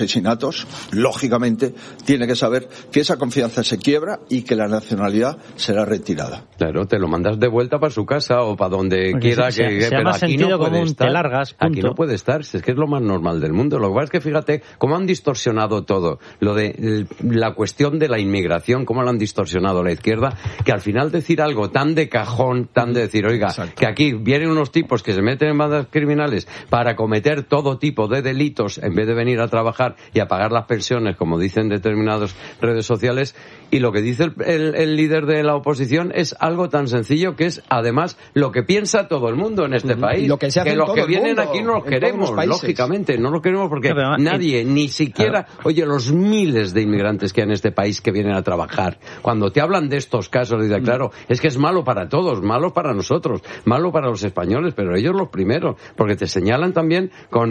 asesinatos, lógicamente, tiene que saber que esa confianza se quiebra y que la nacionalidad será retirada. Claro, te lo mandas de vuelta para su casa o para donde quiera. Se pero llama aquí sentido no puede común, estar. te largas, punto. Aquí no puede estar, si es que es lo más normal del mundo. Lo que pasa es que fíjate cómo han distorsionado todo. Lo de la cuestión de la inmigración, cómo lo han distorsionado la izquierda, que al final decir algo tan de cajón, tan de decir, oiga, exacto, que aquí vienen unos tipos que se meten en bandas criminales para cometer todo tipo de delitos en vez de venir a trabajar y a pagar las pensiones, como dicen determinadas redes sociales, y lo que dice el líder de la oposición es algo tan sencillo que es, además, lo que piensa todo el mundo en este país. Lo que se hace que los que vienen mundo, aquí no los queremos, lógicamente, no los queremos porque pero, nadie, ni siquiera, oye, los miles de inmigrantes que hay en este país que vienen a trabajar, cuando te hablan de estos casos, dice, claro, es que es malo para todos, malo para nosotros, malo para los españoles, pero ellos los primeros, porque te señalan también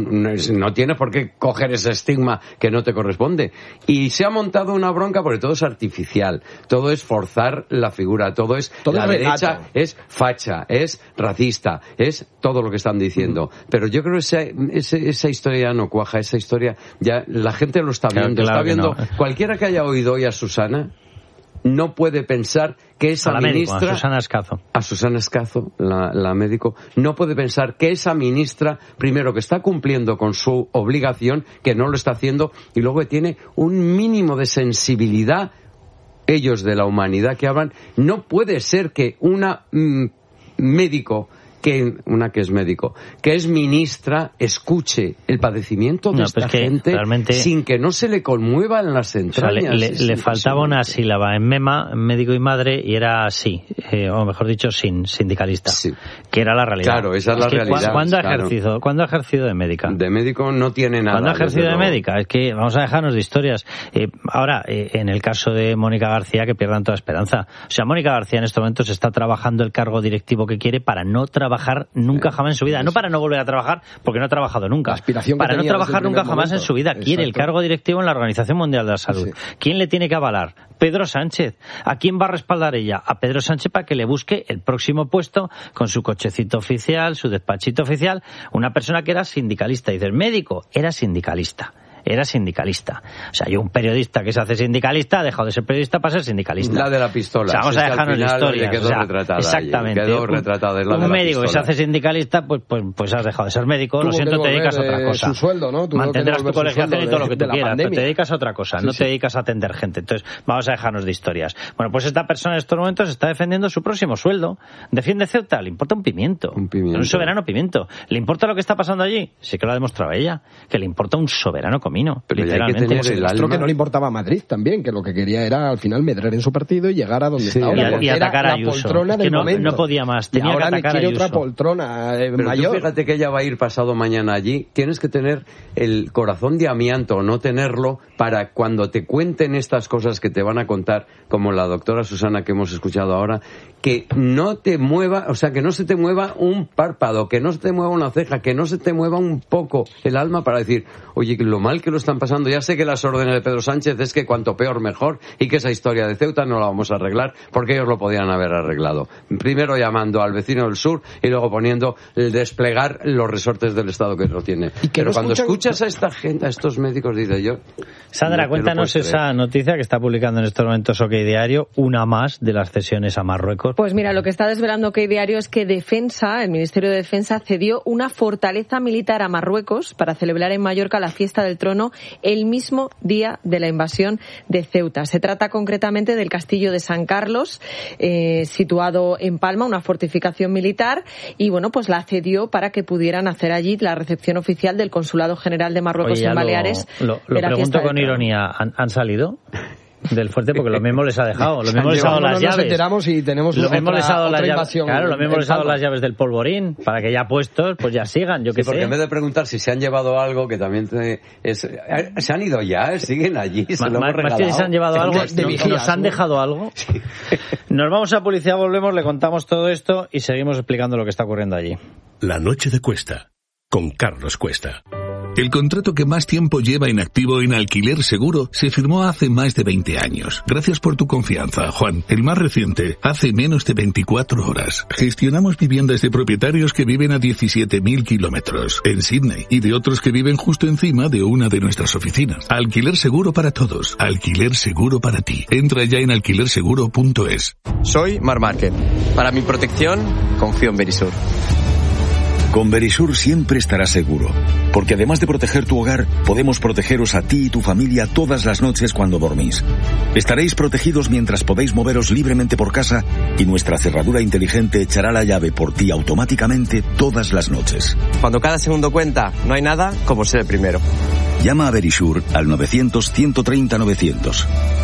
no tienes por qué coger ese estigma que no te corresponde. Y se ha montado una bronca porque todo es artificial, todo es forzar la figura, todo es la derecha es facha, es racista, es todo lo que están diciendo. Pero yo creo que esa historia ya no cuaja, esa historia ya la gente lo está viendo, claro está viendo. No. Cualquiera que haya oído hoy a Susana no puede pensar que esa ministra... A Susana Escazo, la médico, no puede pensar que esa ministra, primero, que está cumpliendo con su obligación, que no lo está haciendo, y luego que tiene un mínimo de sensibilidad, ellos de la humanidad que hablan. No puede ser que una médico... una que es médico, que es ministra, escuche el padecimiento de esta gente realmente, sin que no se le conmuevan las entrañas. O sea, le faltaba una sílaba en MEMA, médico y madre, y era sí, o mejor dicho, sindicalista, sí, que era la realidad. Claro, esa es la realidad. ¿Cuándo ha ejercido de médica? De médico no tiene nada. ¿Cuándo ha ejercido de médica? Es que vamos a dejarnos de historias. Ahora, en el caso de Mónica García, que pierdan toda esperanza. O sea, Mónica García en estos momentos está trabajando el cargo directivo que quiere para no trabajar nunca jamás en su vida, no para no volver a trabajar porque no ha trabajado nunca, para no trabajar nunca jamás en su vida. Quiere el cargo directivo en la Organización Mundial de la Salud. Sí. ¿Quién le tiene que avalar? Pedro Sánchez. ¿A quién va a respaldar ella? A Pedro Sánchez para que le busque el próximo puesto con su cochecito oficial, su despachito oficial, una persona que era sindicalista. Y dice, el médico era sindicalista. O sea, yo un periodista que se hace sindicalista ha dejado de ser periodista para ser sindicalista. La de la pistola. O sea, vamos a dejarnos de historias. Quedó retratada. Exactamente. Quedó retratada. Un médico que se hace sindicalista, pues has dejado de ser médico. Lo siento, te dedicas a otra cosa. Su sueldo, ¿no? Mantendrás tu colegiación y todo lo que tú quieras, pero te dedicas a otra cosa, sí, no te dedicas a atender gente. Entonces, vamos a dejarnos de historias. Bueno, pues esta persona en estos momentos está defendiendo su próximo sueldo. Defiende Ceuta, le importa un pimiento. Un soberano pimiento. ¿Le importa lo que está pasando allí? Sí que lo ha demostrado ella, que le importa un soberano comino. Pero literalmente. Que no le importaba a Madrid también, que lo que quería era al final medrar en su partido y llegar a donde está ahora. Y atacar a Ayuso. Es que no podía más, tenía que atacar a Ayuso. Otra poltrona mayor. Tú fíjate que ella va a ir pasado mañana allí. Tienes que tener el corazón de amianto o no tenerlo para cuando te cuenten estas cosas que te van a contar, como la doctora Susana que hemos escuchado ahora, que no te mueva, o sea, que no se te mueva un párpado, que no se te mueva una ceja, que no se te mueva un poco el alma para decir, oye, lo mal que lo están pasando. Ya sé que las órdenes de Pedro Sánchez es que cuanto peor mejor y que esa historia de Ceuta no la vamos a arreglar porque ellos lo podían haber arreglado. Primero llamando al vecino del sur y luego poniendo el desplegar los resortes del Estado que lo tiene. Pero cuando escuchas a esta gente, a estos médicos, dice yo... Sandra, cuéntanos esa noticia que está publicando en estos momentos OK Diario, una más de las cesiones a Marruecos. Pues mira, lo que está desvelando OK Diario es que Defensa, el Ministerio de Defensa, cedió una fortaleza militar a Marruecos para celebrar en Mallorca la fiesta del trono el mismo día de la invasión de Ceuta. Se trata concretamente del castillo de San Carlos, situado en Palma, una fortificación militar, y bueno, pues la cedió para que pudieran hacer allí la recepción oficial del Consulado General de Marruecos en Baleares. Lo pregunto con ironía, ¿han salido del fuerte? Porque lo mismo les ha dejado, lo mismo les ha dado las llaves. Nos enteramos y tenemos lo mismo les ha dado otra invasión. Claro, lo mismo les ha dado las llaves del polvorín, para que ya puestos, pues ya sigan, yo qué sé. Porque en vez de preguntar si se han llevado algo, que también se han ido ya, siguen allí, se lo hemos regalado. Más que se han llevado algo, nos han dejado algo. Sí. Nos vamos a Policía, volvemos, le contamos todo esto y seguimos explicando lo que está ocurriendo allí. La noche de Cuesta, con Carlos Cuesta. El contrato que más tiempo lleva en activo en Alquiler Seguro se firmó hace más de 20 años. Gracias por tu confianza, Juan. El más reciente, hace menos de 24 horas. Gestionamos viviendas de propietarios que viven a 17.000 kilómetros en Sydney y de otros que viven justo encima de una de nuestras oficinas. Alquiler Seguro para todos. Alquiler Seguro para ti. Entra ya en alquilerseguro.es. Soy Mar Márquez. Para mi protección, confío en Verisur. Con Verisur siempre estarás seguro, porque además de proteger tu hogar, podemos protegeros a ti y tu familia todas las noches cuando dormís. Estaréis protegidos mientras podéis moveros libremente por casa y nuestra cerradura inteligente echará la llave por ti automáticamente todas las noches. Cuando cada segundo cuenta, no hay nada como ser el primero. Llama a Verisur al 900-130-900.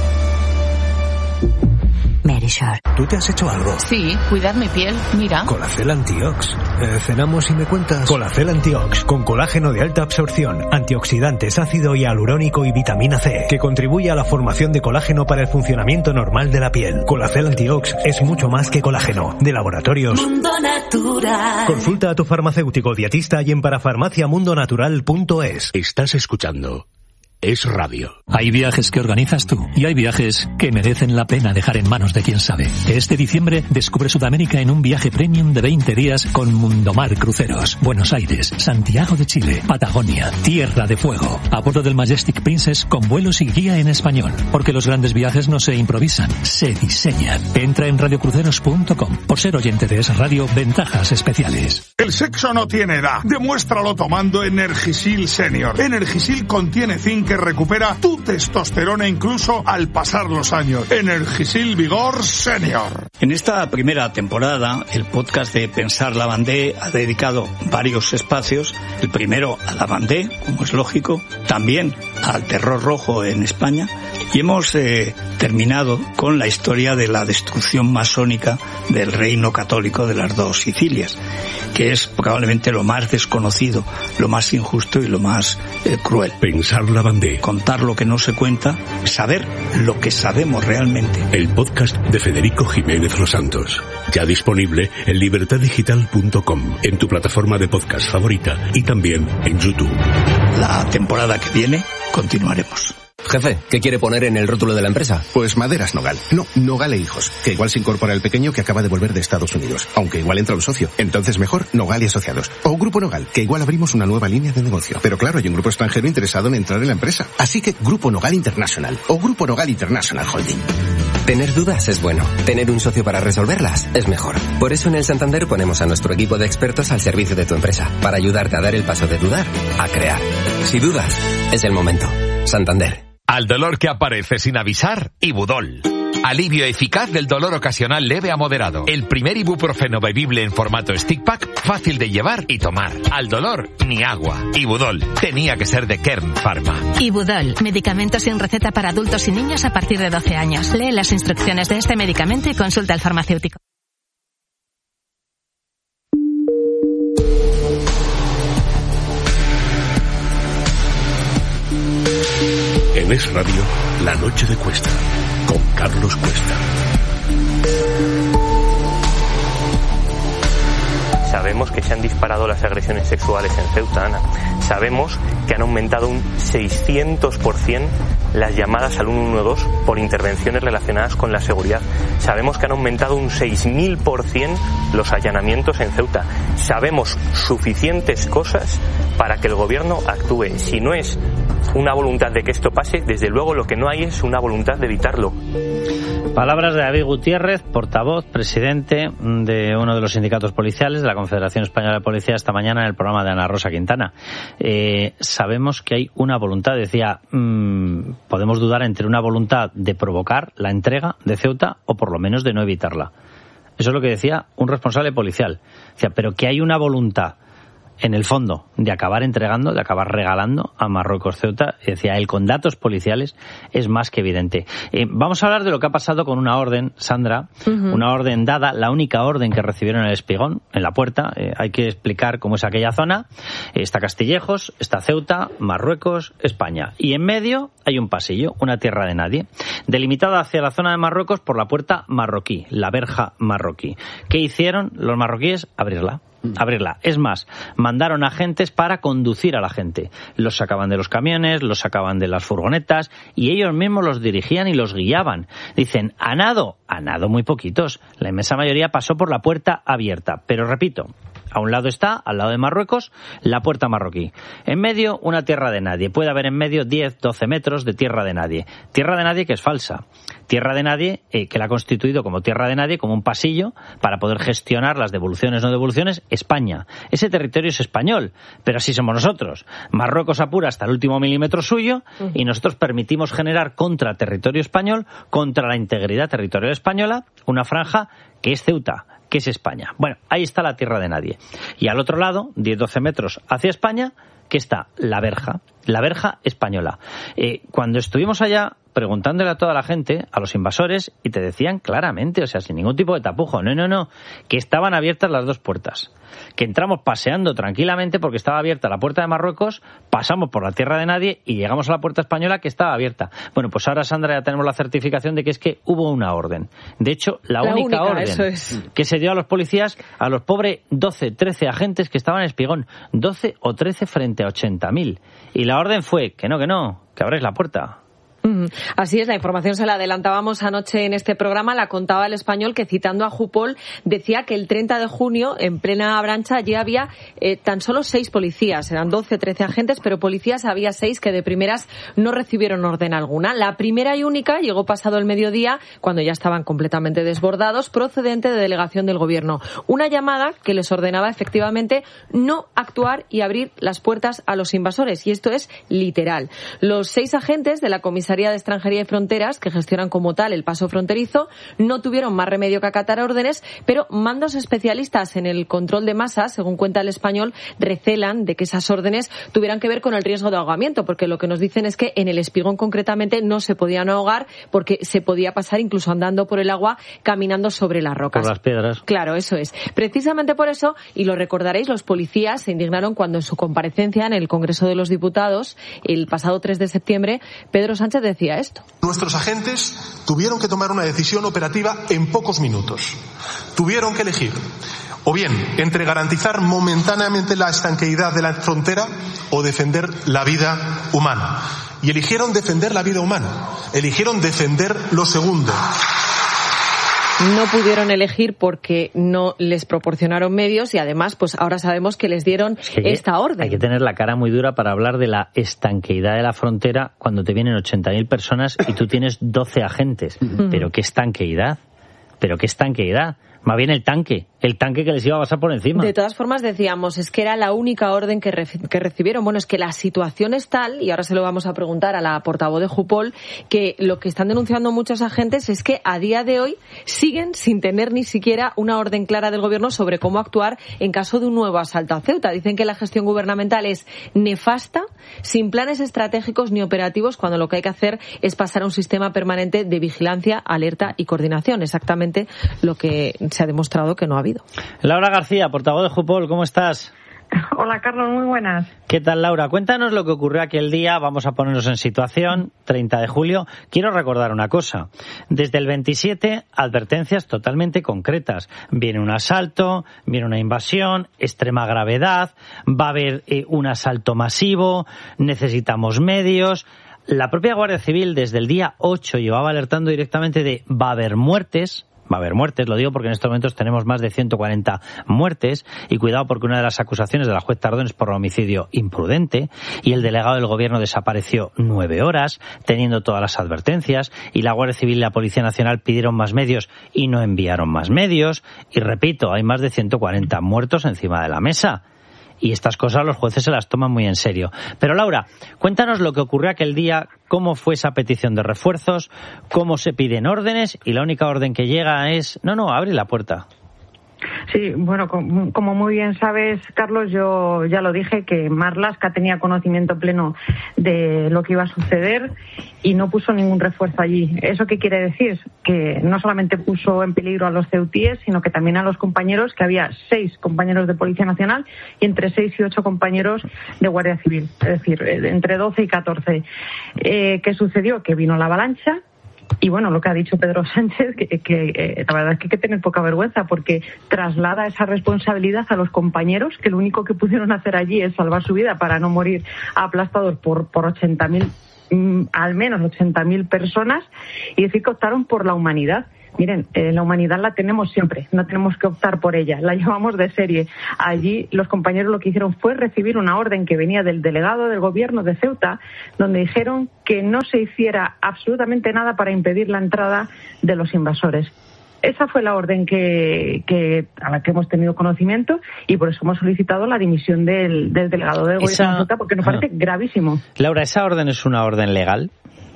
Verisur. ¿Tú te has hecho algo? Sí, cuidar mi piel, mira. Colacel Antiox. Cenamos y me cuentas. Colacel Antiox, con colágeno de alta absorción, antioxidantes, ácido hialurónico y vitamina C, que contribuye a la formación de colágeno para el funcionamiento normal de la piel. Colacel Antiox es mucho más que colágeno. De Laboratorios Mundo Natural. Consulta a tu farmacéutico dietista y en parafarmaciamundonatural.es. Estás escuchando Es Radio. Hay viajes que organizas tú y hay viajes que merecen la pena dejar en manos de quien sabe. Este diciembre descubre Sudamérica en un viaje premium de 20 días con Mundomar Cruceros. Buenos Aires, Santiago de Chile, Patagonia, Tierra de Fuego. A bordo del Majestic Princess con vuelos y guía en español. Porque los grandes viajes no se improvisan, se diseñan. Entra en radiocruceros.com. Por ser oyente de Es Radio, ventajas especiales. El sexo no tiene edad. Demuéstralo tomando Energisil Senior. Energisil contiene zinc que recupera tu testosterona incluso al pasar los años. Energisil Vigor Senior. En esta primera temporada, el podcast de Pensar Lavandé ha dedicado varios espacios. El primero a Lavandé, como es lógico, también al terror rojo en España. Y hemos terminado con la historia de la destrucción masónica del reino católico de las dos Sicilias, que es probablemente lo más desconocido, lo más injusto y lo más cruel. Pensar Lavandé. Contar lo que no se cuenta, saber lo que sabemos realmente. El podcast de Federico Jiménez Los Santos. Ya disponible en libertaddigital.com, en tu plataforma de podcast favorita y también en YouTube. La temporada que viene continuaremos. Jefe, ¿qué quiere poner en el rótulo de la empresa? Pues Maderas Nogal. No, Nogal e Hijos. Que igual se incorpora el pequeño que acaba de volver de Estados Unidos. Aunque igual entra un socio. Entonces mejor Nogal y Asociados. O Grupo Nogal, que igual abrimos una nueva línea de negocio. Pero claro, hay un grupo extranjero interesado en entrar en la empresa. Así que Grupo Nogal International. O Grupo Nogal International Holding. Tener dudas es bueno. Tener un socio para resolverlas es mejor. Por eso en el Santander ponemos a nuestro equipo de expertos al servicio de tu empresa. Para ayudarte a dar el paso de dudar a crear. Si dudas, es el momento. Santander. Al dolor que aparece sin avisar, Ibudol. Alivio eficaz del dolor ocasional leve a moderado. El primer ibuprofeno bebible en formato stick pack, fácil de llevar y tomar. Al dolor, ni agua. Ibudol. Tenía que ser de Kern Pharma. Ibudol. Medicamento sin receta para adultos y niños a partir de 12 años. Lee las instrucciones de este medicamento y consulta al farmacéutico. En Es Radio, La Noche de Cuesta, con Carlos Cuesta. Sabemos que se han disparado las agresiones sexuales en Ceuta, Ana. Sabemos que han aumentado un 600% las llamadas al 112 por intervenciones relacionadas con la seguridad. Sabemos que han aumentado un 6000% los allanamientos en Ceuta. Sabemos suficientes cosas para que el gobierno actúe. Si no es una voluntad de que esto pase, desde luego lo que no hay es una voluntad de evitarlo. Palabras de David Gutiérrez, portavoz, presidente de uno de los sindicatos policiales de la Confederación Española de Policía, esta mañana en el programa de Ana Rosa Quintana. Sabemos que hay una voluntad, decía, podemos dudar entre una voluntad de provocar la entrega de Ceuta o por lo menos de no evitarla. Eso es lo que decía un responsable policial. Decía, pero que hay una voluntad en el fondo de acabar entregando, de acabar regalando a Marruecos Ceuta, y decía él, con datos policiales es más que evidente. Vamos a hablar de lo que ha pasado con una orden, Sandra, una orden dada, la única orden que recibieron en el Espigón, en la puerta. Hay que explicar cómo es aquella zona. Está Castillejos, está Ceuta, Marruecos, España. Y en medio hay un pasillo, una tierra de nadie, delimitada hacia la zona de Marruecos por la puerta marroquí, la verja marroquí. ¿Qué hicieron los marroquíes? Abrirla. abrirla. Es más, mandaron agentes para conducir a la gente. Los sacaban de los camiones, los sacaban de las furgonetas y ellos mismos los dirigían y los guiaban. Dicen, a nado muy poquitos. La inmensa mayoría pasó por la puerta abierta. Pero repito, a un lado está, al lado de Marruecos, la puerta marroquí. En medio, una tierra de nadie. Puede haber en medio 10, 12 metros de tierra de nadie. Tierra de nadie que es falsa. Tierra de nadie que la ha constituido como tierra de nadie, como un pasillo, para poder gestionar las devoluciones o no devoluciones, España. Ese territorio es español, pero así somos nosotros. Marruecos apura hasta el último milímetro suyo y nosotros permitimos generar contra territorio español, contra la integridad territorial española, una franja que es Ceuta, que es España. Bueno, ahí está la tierra de nadie. Y al otro lado, 10-12 metros hacia España, que está la verja española. Cuando estuvimos allá preguntándole a toda la gente, a los invasores, y te decían claramente, o sea, sin ningún tipo de tapujo, no, que estaban abiertas las dos puertas. Que entramos paseando tranquilamente porque estaba abierta la puerta de Marruecos, pasamos por la tierra de nadie y llegamos a la puerta española que estaba abierta. Bueno, pues ahora, Sandra, ya tenemos la certificación de que es que hubo una orden. De hecho, la única orden que se dio a los policías, a los pobres 12, 13 agentes que estaban en Espigón, 12 o 13 frente a 80.000. Y la orden fue que abráis la puerta. Así es, la información se la adelantábamos anoche en este programa, la contaba El Español, que citando a Jupol decía que el 30 de junio, en plena Abrancha, allí había tan solo 6 policías, eran 12, 13 agentes, pero policías había 6 que de primeras no recibieron orden alguna. La primera y única llegó pasado el mediodía, cuando ya estaban completamente desbordados, procedente de delegación del Gobierno. Una llamada que les ordenaba efectivamente no actuar y abrir las puertas a los invasores, y esto es literal. Los 6 agentes de la Comisaría de Extranjería y Fronteras, que gestionan como tal el paso fronterizo, no tuvieron más remedio que acatar órdenes, pero mandos especialistas en el control de masas, según cuenta El Español, recelan de que esas órdenes tuvieran que ver con el riesgo de ahogamiento, porque lo que nos dicen es que en el Espigón concretamente no se podían ahogar porque se podía pasar incluso andando por el agua, caminando sobre las rocas. Por las piedras. Claro, eso es. Precisamente por eso, y lo recordaréis, los policías se indignaron cuando en su comparecencia en el Congreso de los Diputados, el pasado 3 de septiembre, Pedro Sánchez decía esto. Nuestros agentes tuvieron que tomar una decisión operativa en pocos minutos. Tuvieron que elegir o bien entre garantizar momentáneamente la estanqueidad de la frontera o defender la vida humana. Y eligieron defender la vida humana. Eligieron defender lo segundo. No pudieron elegir porque no les proporcionaron medios y además pues ahora sabemos que les dieron esta orden. Hay que tener la cara muy dura para hablar de la estanqueidad de la frontera cuando te vienen 80.000 personas y tú tienes 12 agentes. ¿Pero qué estanqueidad? Más bien el tanque que les iba a pasar por encima. De todas formas, decíamos, es que era la única orden que recibieron. Bueno, es que la situación es tal, y ahora se lo vamos a preguntar a la portavoz de Jupol, que lo que están denunciando muchos agentes es que a día de hoy siguen sin tener ni siquiera una orden clara del Gobierno sobre cómo actuar en caso de un nuevo asalto a Ceuta. Dicen que la gestión gubernamental es nefasta, sin planes estratégicos ni operativos, cuando lo que hay que hacer es pasar a un sistema permanente de vigilancia, alerta y coordinación. Exactamente lo que se ha demostrado que no ha habido. Laura García, portavoz de Jupol, ¿cómo estás? Hola, Carlos, muy buenas. ¿Qué tal, Laura? Cuéntanos lo que ocurrió aquel día, vamos a ponernos en situación, 30 de julio. Quiero recordar una cosa. Desde el 27, advertencias totalmente concretas. Viene un asalto, viene una invasión, extrema gravedad, va a haber un asalto masivo, necesitamos medios. La propia Guardia Civil desde el día 8 llevaba alertando directamente de va a haber muertes, lo digo porque en estos momentos tenemos más de 140 muertes y cuidado porque una de las acusaciones de la juez Tardón es por homicidio imprudente y el delegado del Gobierno desapareció 9 horas teniendo todas las advertencias y la Guardia Civil y la Policía Nacional pidieron más medios y no enviaron más medios y repito, hay más de 140 muertos encima de la mesa. Y estas cosas los jueces se las toman muy en serio. Pero Laura, cuéntanos lo que ocurrió aquel día, cómo fue esa petición de refuerzos, cómo se piden órdenes y la única orden que llega es, abre la puerta. Sí, bueno, como muy bien sabes, Carlos, yo ya lo dije, que Marlaska tenía conocimiento pleno de lo que iba a suceder y no puso ningún refuerzo allí. ¿Eso qué quiere decir? Que no solamente puso en peligro a los ceutíes, sino que también a los compañeros, que había 6 compañeros de Policía Nacional y entre 6 y 8 compañeros de Guardia Civil, es decir, entre 12 y 14. ¿Qué sucedió? Que vino la avalancha Y bueno, lo que ha dicho Pedro Sánchez, que la verdad es que hay que tener poca vergüenza, porque traslada esa responsabilidad a los compañeros, que lo único que pudieron hacer allí es salvar su vida para no morir aplastados por 80.000, al menos 80.000 personas, y decir que optaron por la humanidad. Miren, la humanidad la tenemos siempre, no tenemos que optar por ella, la llevamos de serie. Allí los compañeros lo que hicieron fue recibir una orden que venía del delegado del gobierno de Ceuta, donde dijeron que no se hiciera absolutamente nada para impedir la entrada de los invasores. Esa fue la orden a la que hemos tenido conocimiento, y por eso hemos solicitado la dimisión del delegado del gobierno de Ceuta, porque nos parece gravísimo. Laura, ¿esa orden es una orden legal?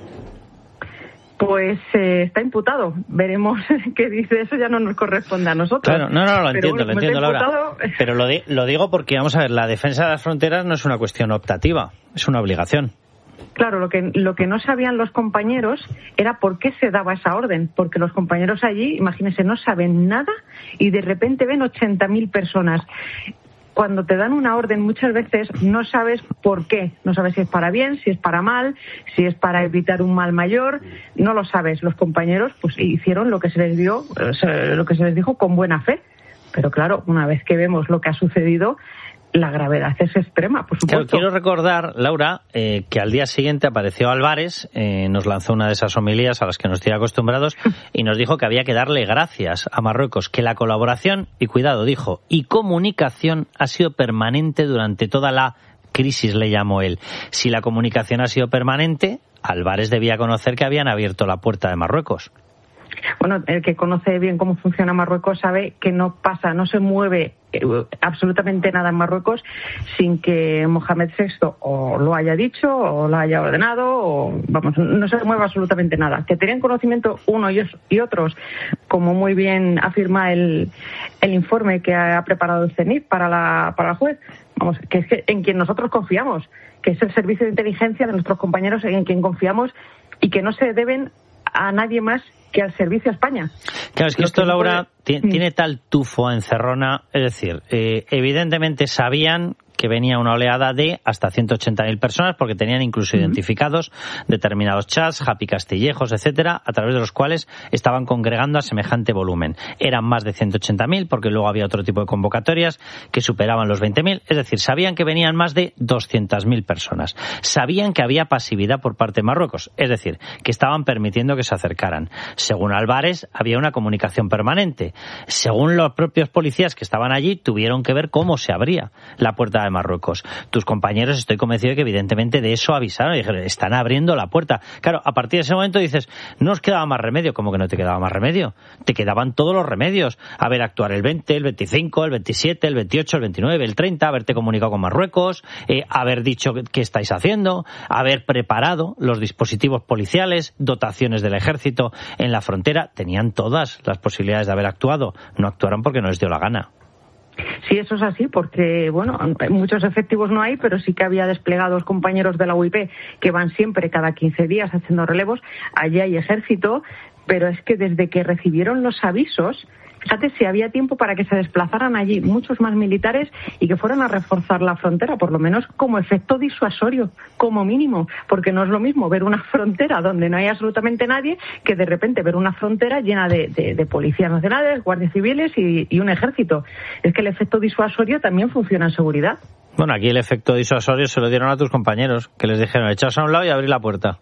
Pues está imputado. Veremos qué dice. Eso ya no nos corresponde a nosotros. Claro, no, lo entiendo, Laura. Pero lo digo porque, vamos a ver, la defensa de las fronteras no es una cuestión optativa, es una obligación. Claro, lo que no sabían los compañeros era por qué se daba esa orden, porque los compañeros allí, imagínense, no saben nada y de repente ven 80.000 personas. Cuando te dan una orden muchas veces no sabes por qué, no sabes si es para bien, si es para mal, si es para evitar un mal mayor, no lo sabes. Los compañeros pues hicieron lo que se les dio, lo que se les dijo con buena fe, pero claro, una vez que vemos lo que ha sucedido, la gravedad es extrema, por supuesto. Claro, quiero recordar, Laura, que al día siguiente apareció Álvarez, nos lanzó una de esas homilías a las que nos tiene acostumbrados y nos dijo que había que darle gracias a Marruecos, que la colaboración, y cuidado, dijo, y comunicación ha sido permanente durante toda la crisis, le llamó él. Si la comunicación ha sido permanente, Álvarez debía conocer que habían abierto la puerta de Marruecos. Bueno, el que conoce bien cómo funciona Marruecos sabe que no se mueve absolutamente nada en Marruecos sin que Mohamed VI o lo haya dicho o lo haya ordenado, o vamos, no se mueve absolutamente nada. Que tenían conocimiento unos y otros, como muy bien afirma el informe que ha preparado el CENIF para la juez, vamos, que es que en quien nosotros confiamos, que es el servicio de inteligencia de nuestros compañeros, en quien confiamos, y que no se deben a nadie más que al servicio a España. Claro, es que esto, Laura, tiene tal tufo a encerrona, es decir, evidentemente sabían que venía una oleada de hasta 180.000 personas, porque tenían incluso identificados determinados chats, Happy Castillejos, etcétera, a través de los cuales estaban congregando a semejante volumen. Eran más de 180.000, porque luego había otro tipo de convocatorias que superaban los 20.000, es decir, sabían que venían más de 200.000 personas. Sabían que había pasividad por parte de Marruecos, es decir, que estaban permitiendo que se acercaran. Según Álvarez, había una comunicación permanente. Según los propios policías que estaban allí, tuvieron que ver cómo se abría la puerta de Marruecos. Tus compañeros, estoy convencido de que evidentemente de eso avisaron y dijeron, están abriendo la puerta. Claro, a partir de ese momento dices, no os quedaba más remedio. ¿Cómo que no te quedaba más remedio? Te quedaban todos los remedios. Actuar el 20, el 25, el 27, el 28, el 29, el 30, haberte comunicado con Marruecos, haber dicho qué estáis haciendo, haber preparado los dispositivos policiales, dotaciones del ejército en la frontera. Tenían todas las posibilidades de haber actuado. No actuaron porque no les dio la gana. Sí, eso es así, porque, bueno, muchos efectivos no hay, pero sí que había desplegados compañeros de la UIP que van siempre cada 15 días haciendo relevos. Allí hay ejército, pero es que desde que recibieron los avisos, fíjate si había tiempo para que se desplazaran allí muchos más militares y que fueran a reforzar la frontera, por lo menos como efecto disuasorio, como mínimo, porque no es lo mismo ver una frontera donde no hay absolutamente nadie que de repente ver una frontera llena de policías nacionales, guardias civiles y un ejército. Es que el efecto disuasorio también funciona en seguridad. Bueno, aquí el efecto disuasorio se lo dieron a tus compañeros, que les dijeron echaos a un lado y abrir la puerta.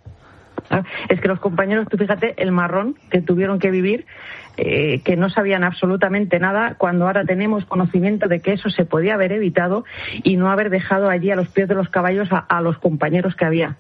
Es que los compañeros, tú fíjate, el marrón que tuvieron que vivir, que no sabían absolutamente nada, cuando ahora tenemos conocimiento de que eso se podía haber evitado y no haber dejado allí a los pies de los caballos a los compañeros que había.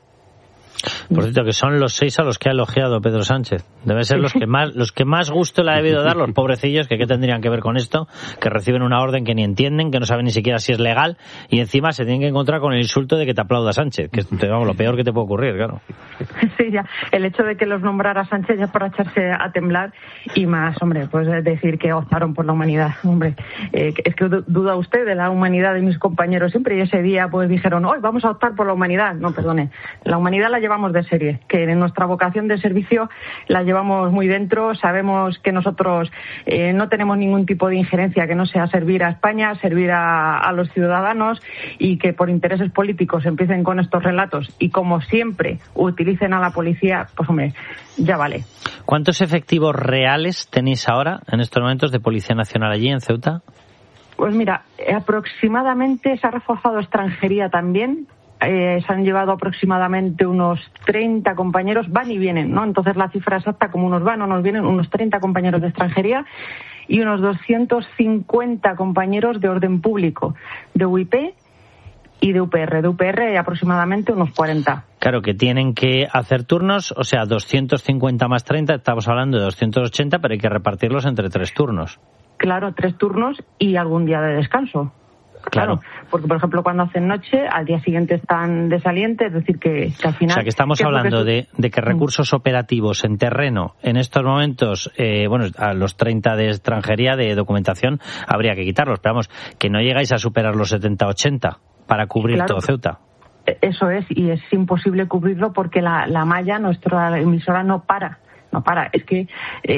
Por cierto, que son los 6 a los que ha elogiado Pedro Sánchez. Deben ser los que más gusto le ha debido dar, los pobrecillos, que qué tendrían que ver con esto, que reciben una orden que ni entienden, que no saben ni siquiera si es legal, y encima se tienen que encontrar con el insulto de que te aplauda Sánchez, que es lo peor que te puede ocurrir, claro. Sí, ya. El hecho de que los nombrara Sánchez ya para echarse a temblar, y más, hombre, pues decir que optaron por la humanidad. Hombre, es que duda usted de la humanidad de mis compañeros siempre, y ese día pues dijeron, hoy vamos a optar por la humanidad. No, perdone, la humanidad la llevamos de serie, que en nuestra vocación de servicio la llevamos muy dentro. Sabemos que nosotros no tenemos ningún tipo de injerencia que no sea servir a España, servir a los ciudadanos, y que por intereses políticos empiecen con estos relatos y, como siempre, utilicen a la policía, pues hombre, ya vale. ¿Cuántos efectivos reales tenéis ahora, en estos momentos, de Policía Nacional allí en Ceuta? Pues mira, aproximadamente se ha reforzado extranjería también. Se han llevado aproximadamente unos 30 compañeros, van y vienen, ¿no? Entonces la cifra exacta, como unos van o nos vienen, unos 30 compañeros de extranjería y unos 250 compañeros de orden público, de UIP y de UPR. De UPR aproximadamente unos 40. Claro, que tienen que hacer turnos, o sea, 250 más 30, estamos hablando de 280, pero hay que repartirlos entre 3 turnos. Claro, 3 turnos y algún día de descanso. Claro, porque por ejemplo cuando hacen noche, al día siguiente están de saliente, es decir que al final... O sea que estamos hablando de que recursos operativos en terreno, en estos momentos, a los 30 de extranjería, de documentación, habría que quitarlos, pero vamos, que no llegáis a superar los 70-80 para cubrir todo Ceuta. Eso es, y es imposible cubrirlo porque la malla, nuestra emisora, no para. Es que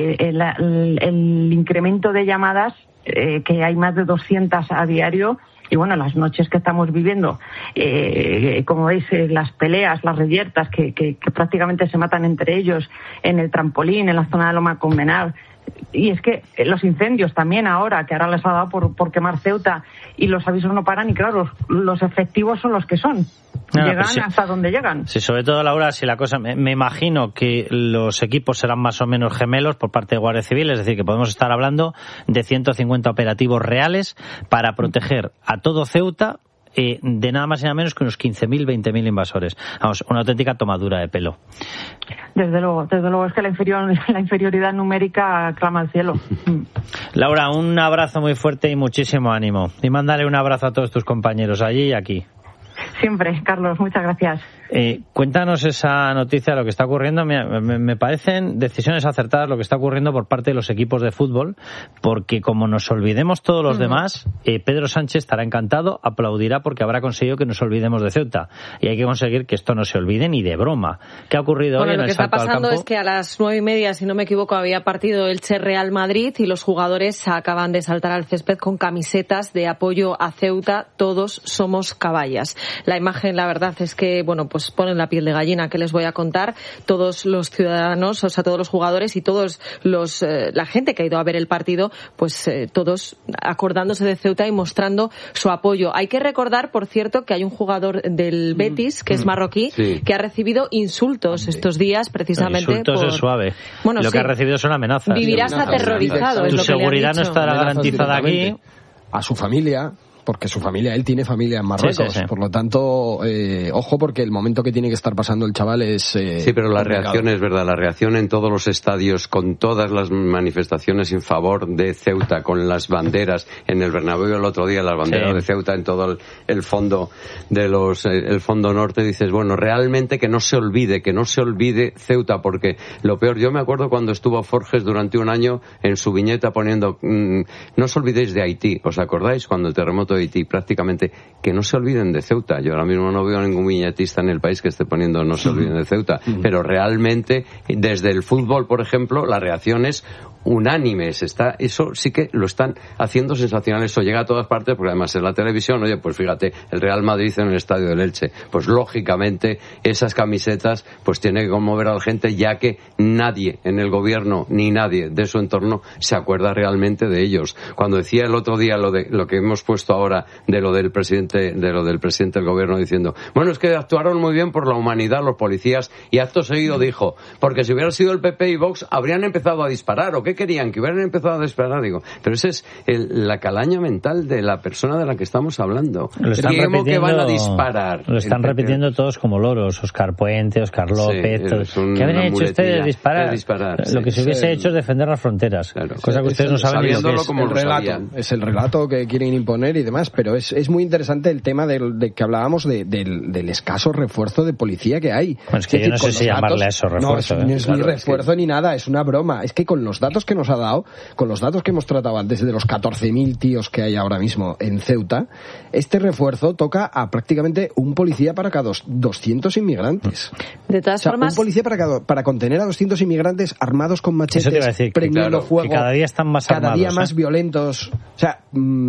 el incremento de llamadas, que hay más de 200 a diario, y bueno, las noches que estamos viviendo, como veis, las peleas, las reyertas que prácticamente se matan entre ellos en el trampolín, en la zona de Loma Convenal. Y es que los incendios también ahora, que ahora les ha dado por quemar Ceuta, y los avisos no paran, y claro, los efectivos son los que son. Llegan pues sí, hasta donde llegan. Sí, sobre todo, Laura, si la cosa... Me imagino que los equipos serán más o menos gemelos por parte de Guardia Civil, es decir, que podemos estar hablando de 150 operativos reales para proteger a todo Ceuta de nada más y nada menos que unos 15.000, 20.000 invasores. Vamos, una auténtica tomadura de pelo. Desde luego, es que la inferioridad numérica clama al cielo. Laura, un abrazo muy fuerte y muchísimo ánimo. Y mándale un abrazo a todos tus compañeros allí y aquí. Siempre, Carlos, muchas gracias. Cuéntanos esa noticia, lo que está ocurriendo. Me parecen decisiones acertadas lo que está ocurriendo por parte de los equipos de fútbol, porque como nos olvidemos todos los demás, Pedro Sánchez estará encantado, aplaudirá porque habrá conseguido que nos olvidemos de Ceuta. Y hay que conseguir que esto no se olvide ni de broma. ¿Qué ha ocurrido hoy en el salto al campo? Lo que está pasando es que a las 9:30, si no me equivoco, había partido Elche-Real Madrid y los jugadores acaban de saltar al césped con camisetas de apoyo a Ceuta. Todos somos caballas. La imagen, la verdad, es que, pues ponen la piel de gallina. ¿Qué les voy a contar? Todos los ciudadanos, o sea, todos los jugadores y todos la gente que ha ido a ver el partido, todos acordándose de Ceuta y mostrando su apoyo. Hay que recordar, por cierto, que hay un jugador del Betis, que es marroquí, que ha recibido insultos estos días, precisamente. Insultos es suave. Lo que ha recibido son amenazas. Vivirás aterrorizado. Tu seguridad no estará garantizada aquí. A su familia. Porque su familia, él tiene familia en Marruecos. Sí. Por lo tanto, ojo, porque el momento que tiene que estar pasando el chaval es... sí, pero la reacción es verdad. La reacción en todos los estadios, con todas las manifestaciones en favor de Ceuta, con las banderas en el Bernabéu el otro día, las banderas de Ceuta en todo el fondo de el fondo norte, dices, realmente que no se olvide Ceuta, porque lo peor, yo me acuerdo cuando estuvo Forges durante un año en su viñeta poniendo, no os olvidéis de Haití, ¿os acordáis? Cuando el terremoto de Haití, prácticamente, que no se olviden de Ceuta. Yo ahora mismo no veo a ningún viñetista en el país que esté poniendo no se olviden de Ceuta, pero realmente desde el fútbol, por ejemplo, la reacción es unánimes. Eso sí que lo están haciendo sensacional. Eso llega a todas partes, porque además en la televisión, oye, pues fíjate, el Real Madrid en el estadio del Elche, pues lógicamente esas camisetas pues tiene que conmover a la gente, ya que nadie en el gobierno ni nadie de su entorno se acuerda realmente de ellos. Cuando decía el otro día lo que hemos puesto ahora de lo del presidente del gobierno diciendo, es que actuaron muy bien por la humanidad los policías, y acto seguido dijo, porque si hubiera sido el PP y Vox habrían empezado a disparar, ¿o qué querían? Que hubieran empezado a disparar. Digo, pero ese es la calaña mental de la persona de la que estamos hablando. Que van a disparar. Lo están repitiendo todos como loros. Oscar Puente, Oscar López. ¿Qué habrían hecho ustedes? Disparar. Lo que se hubiese hecho es defender las fronteras. Claro. Cosa que ustedes no saben ni lo que es. Como el relato. Es el relato que quieren imponer y demás, pero es muy interesante el tema de que hablábamos del escaso refuerzo de policía que hay. Es que yo no sé si llamarle a eso refuerzo. No es ni refuerzo ni nada, es una broma. Es que con los datos datos que nos ha dado, con los datos que hemos tratado antes de los 14.000 tíos que hay ahora mismo en Ceuta, este refuerzo toca a prácticamente un policía para cada 200 inmigrantes. De todas formas, un policía para contener a 200 inmigrantes armados con machetes, prendiendo fuego, que cada día están más cada armados, día más violentos. O sea,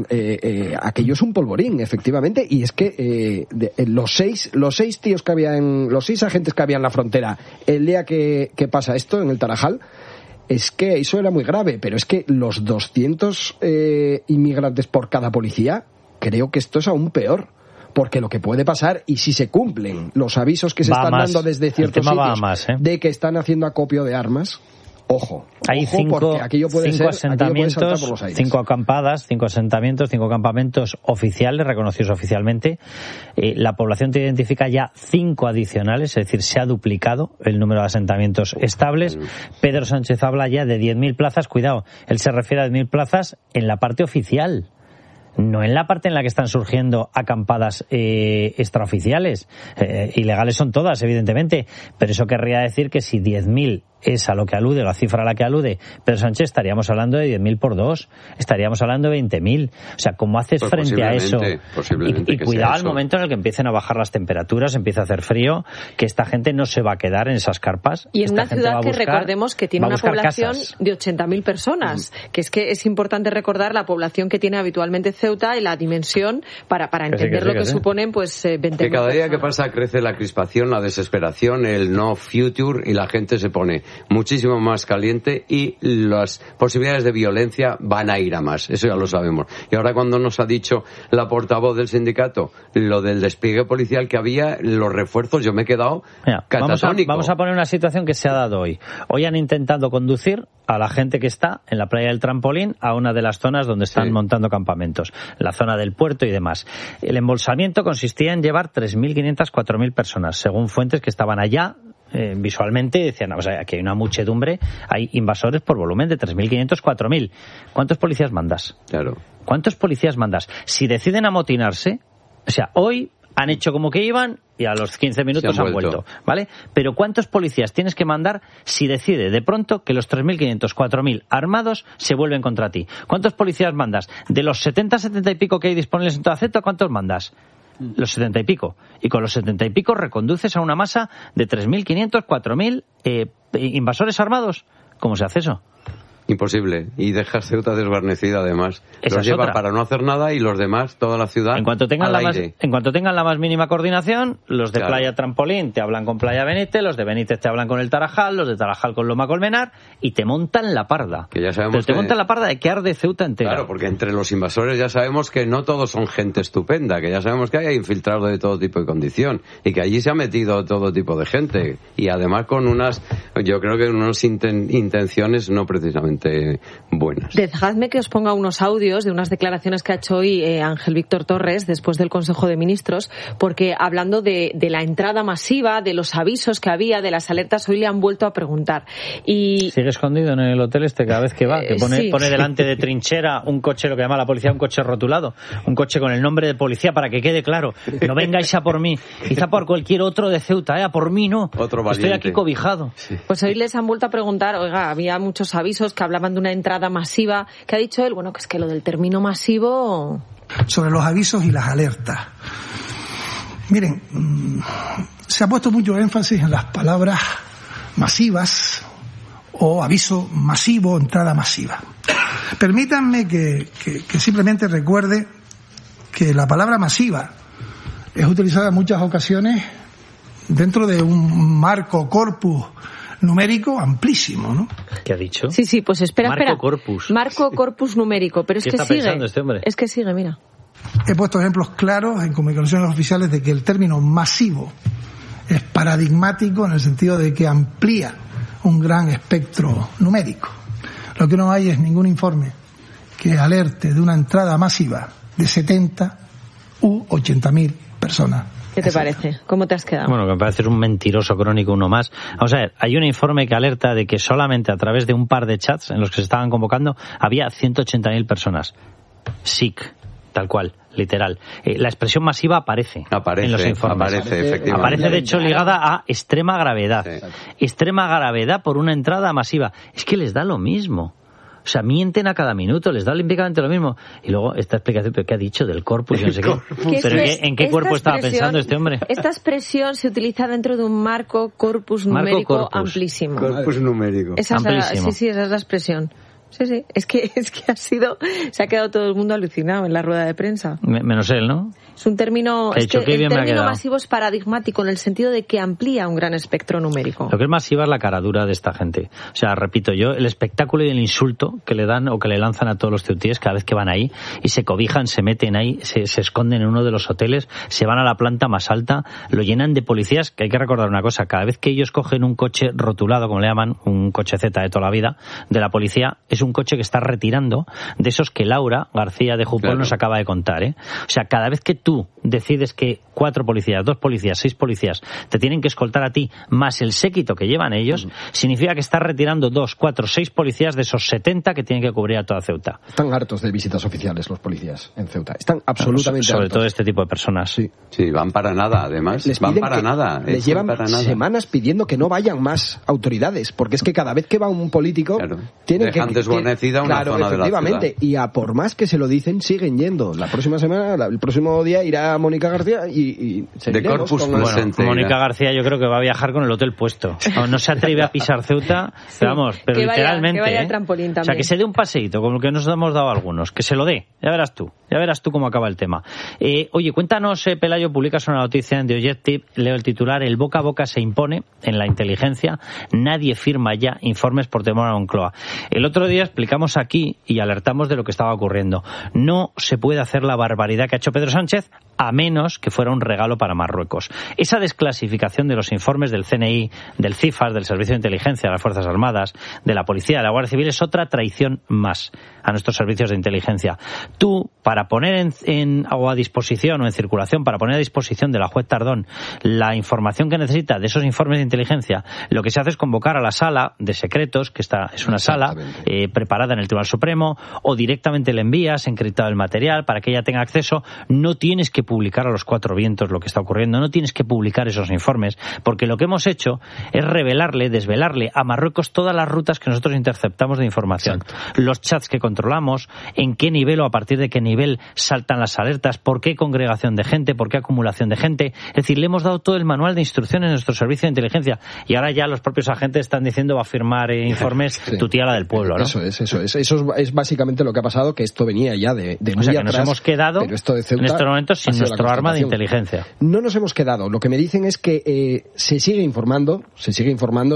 aquello es un polvorín, efectivamente, y es que los seis tíos que habían, los 6 agentes que había en la frontera el día que pasa esto en el Tarajal, es que eso era muy grave, pero es que los 200 inmigrantes por cada policía, creo que esto es aún peor. Porque lo que puede pasar, y si se cumplen los avisos que se están dando desde ciertos sitios de que están haciendo acopio de armas, ojo. Hay porque aquello puede ser, asentamientos, por los aires. 5 acampadas, 5 asentamientos, 5 campamentos oficiales, reconocidos oficialmente. La población te identifica ya 5 adicionales, es decir, se ha duplicado el número de asentamientos estables. Pedro Sánchez habla ya de 10.000 plazas. Cuidado, él se refiere a 10.000 plazas en la parte oficial. No en la parte en la que están surgiendo acampadas extraoficiales. Ilegales son todas, evidentemente, pero eso querría decir que si 10.000 es a lo que alude, la cifra a la que alude Pedro Sánchez, estaríamos hablando de 10.000 por 2, estaríamos hablando de 20.000. O sea, ¿cómo haces frente a eso? Y cuidado al momento en el que empiecen a bajar las temperaturas, empieza a hacer frío, que esta gente no se va a quedar en esas carpas. Y en una ciudad que recordemos que tiene una población de 80.000 personas, que es importante recordar la población que tiene habitualmente Ceuta y la dimensión para entender lo que suponen pues 20.000 que cada día personas. que pasa crece la crispación, la desesperación, el no future, y la gente se pone muchísimo más caliente y las posibilidades de violencia van a ir a más, eso ya lo sabemos. Y ahora cuando nos ha dicho la portavoz del sindicato lo del despliegue policial que había, los refuerzos, yo me he quedado catatónico. Vamos a poner una situación que se ha dado hoy. Hoy han intentado conducir a la gente que está en la playa del Trampolín a una de las zonas donde están montando campamentos, la zona del puerto y demás. El embolsamiento consistía en llevar 3.500, 4.000 personas, según fuentes que estaban allá. Visualmente decían, o sea, aquí hay una muchedumbre, hay invasores por volumen de 3.500, 4.000. ¿Cuántos policías mandas? Claro. ¿Cuántos policías mandas? Si deciden amotinarse, o sea, hoy han hecho como que iban y a los 15 minutos han vuelto, ¿vale? Pero ¿cuántos policías tienes que mandar si decide de pronto que los 3.500, 4.000 armados se vuelven contra ti? ¿Cuántos policías mandas? De los 70 y pico que hay disponibles en toda Ceuta, ¿cuántos mandas? Los 70 y pico. Y con los 70 y pico reconduces a una masa de 3.500, 4.000 invasores armados. ¿Cómo se hace eso? Imposible. Y dejas Ceuta desguarnecida, además. Los lleva para no hacer nada y los demás, toda la ciudad, en cuanto tengan la más mínima coordinación, los de Claro. Playa Trampolín te hablan con Playa Benítez, los de Benítez te hablan con el Tarajal, los de Tarajal con Loma Colmenar, y te montan la parda. Que ya sabemos Pero te montan la parda de que arde Ceuta entera. Claro, porque entre los invasores ya sabemos que no todos son gente estupenda, que ya sabemos que hay infiltrados de todo tipo de condición y que allí se ha metido todo tipo de gente y además con yo creo que unas intenciones no precisamente buenas. Dejadme que os ponga unos audios de unas declaraciones que ha hecho hoy Ángel Víctor Torres después del Consejo de Ministros, porque hablando de la entrada masiva, de los avisos que había, de las alertas, hoy le han vuelto a preguntar. Y sigue escondido en el hotel cada vez que va, que pone delante de trinchera un coche, lo que llama la policía, un coche rotulado, un coche con el nombre de policía para que quede claro, no vengáis a por mí, quizá por cualquier otro de Ceuta, a por mí no, estoy aquí cobijado. Pues hoy les han vuelto a preguntar, oiga, había muchos avisos que hablaban de una entrada masiva, que ha dicho él, bueno, que es que lo del término masivo... Sobre los avisos y las alertas. Miren, se ha puesto mucho énfasis en las palabras masivas o aviso masivo, entrada masiva. Permítanme que simplemente recuerde que la palabra masiva es utilizada en muchas ocasiones dentro de un marco corpus numérico amplísimo, ¿no? ¿Qué ha dicho? Sí, pues espera. Marco corpus numérico, pero es que sigue. Pensando este hombre? Es que sigue, mira. He puesto ejemplos claros en comunicaciones oficiales de que el término masivo es paradigmático en el sentido de que amplía un gran espectro numérico. Lo que no hay es ningún informe que alerte de una entrada masiva de 70 u 80.000 personas. ¿Qué te parece? ¿Cómo te has quedado? Bueno, que me parece un mentiroso crónico uno más. Vamos a ver, hay un informe que alerta de que solamente a través de un par de chats en los que se estaban convocando había 180.000 personas. SIC, tal cual, literal. La expresión masiva aparece en los informes. Efectivamente. Aparece, de hecho, ligada a extrema gravedad. Sí. Extrema gravedad por una entrada masiva. Es que les da lo mismo. O sea, mienten a cada minuto, les da olímpicamente lo mismo. Y luego esta explicación, ¿pero qué ha dicho del corpus? Yo no sé qué. ¿Pero en qué cuerpo estaba pensando este hombre? Esta expresión se utiliza dentro de un marco corpus numérico amplísimo. Corpus numérico. Amplísimo. Sí, esa es la expresión. Sí, es que se ha quedado todo el mundo alucinado en la rueda de prensa. Menos él, ¿no? Es un término, el término masivo es paradigmático en el sentido de que amplía un gran espectro numérico. Lo que es masiva es la caradura de esta gente. O sea, repito yo, el espectáculo y el insulto que le dan o que le lanzan a todos los ceutíes cada vez que van ahí y se cobijan, se meten ahí, se esconden en uno de los hoteles, se van a la planta más alta, lo llenan de policías, que hay que recordar una cosa, cada vez que ellos cogen un coche rotulado, como le llaman, un coche Z de toda la vida, de la policía, es un coche que está retirando de esos que Laura García de Jupol nos acaba de contar, ¿eh? O sea, cada vez que tú decides que 4 policías, 2 policías, 6 policías te tienen que escoltar a ti más el séquito que llevan ellos, significa que estás retirando 2, 4, 6 policías de esos 70 que tienen que cubrir a toda Ceuta. Están hartos de visitas oficiales los policías en Ceuta. Están absolutamente sobre hartos. todo este tipo de personas. Sí, van para nada, además. Van para nada. Les llevan semanas pidiendo que no vayan más autoridades, porque es que cada vez que va un político tienen dejan desguarnecida una zona de la ciudad. Y a por más que se lo dicen, siguen yendo. La próxima semana, el próximo día irá Mónica García y de Corpus presente. Mónica García yo creo que va a viajar con el hotel puesto. No se atreve a pisar Ceuta, pero vamos, pero que literalmente. Que vaya al trampolín también. O sea, que se dé un paseíto, como el que nos hemos dado algunos, que se lo dé. Ya verás tú cómo acaba el tema. Oye, cuéntanos, Pelayo, publicas una noticia en The Objective, leo el titular: el boca a boca se impone en la inteligencia, nadie firma ya informes por temor a Moncloa. El otro día explicamos aquí y alertamos de lo que estaba ocurriendo. No se puede hacer la barbaridad que ha hecho Pedro Sánchez, a menos que fuera un regalo para Marruecos. Esa desclasificación de los informes del CNI, del CIFAS, del Servicio de Inteligencia de las Fuerzas Armadas, de la Policía, de la Guardia Civil, es otra traición más a nuestros servicios de inteligencia. Tú, para poner o a disposición o en circulación, para poner a disposición de la juez Tardón la información que necesita de esos informes de inteligencia, lo que se hace es convocar a la sala de secretos, que es una sala preparada en el Tribunal Supremo, o directamente le envías encriptado el material para que ella tenga acceso. No tienes que publicar a los 4 vientos lo que está ocurriendo, no tienes que publicar esos informes, porque lo que hemos hecho es desvelarle a Marruecos todas las rutas que nosotros interceptamos de información. Exacto. Los chats que controlamos, en qué nivel o a partir de qué nivel saltan las alertas, por qué congregación de gente, por qué acumulación de gente. Es decir, le hemos dado todo el manual de instrucciones a nuestro servicio de inteligencia y ahora ya los propios agentes están diciendo va a firmar informes tu tía la del pueblo, ¿no? Eso es básicamente lo que ha pasado, que esto venía ya de muy o sea, que atrás, nos hemos quedado pero esto de Ceuta en estos momentos sin nuestro arma de inteligencia. No nos hemos quedado. Lo que me dicen es que se sigue informando, se sigue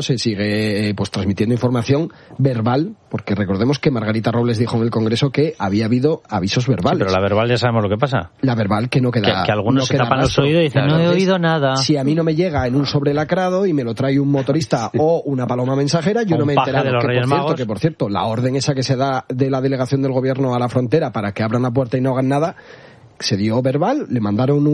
pues transmitiendo información verbal, porque recordemos que Margarita Robles dijo en el Congreso que había habido avisos verbales. Sí, pero la verbal ya sabemos lo que pasa. La verbal que no queda. Que algunos no se tapan los oídos y dicen, no he oído nada. Si a mí no me llega en un sobre lacrado y me lo trae un motorista o una paloma mensajera, yo no me he enterado. Que por cierto, la orden esa que se da de la delegación del gobierno a la frontera para que abran la puerta y no hagan nada, se dio verbal, le mandaron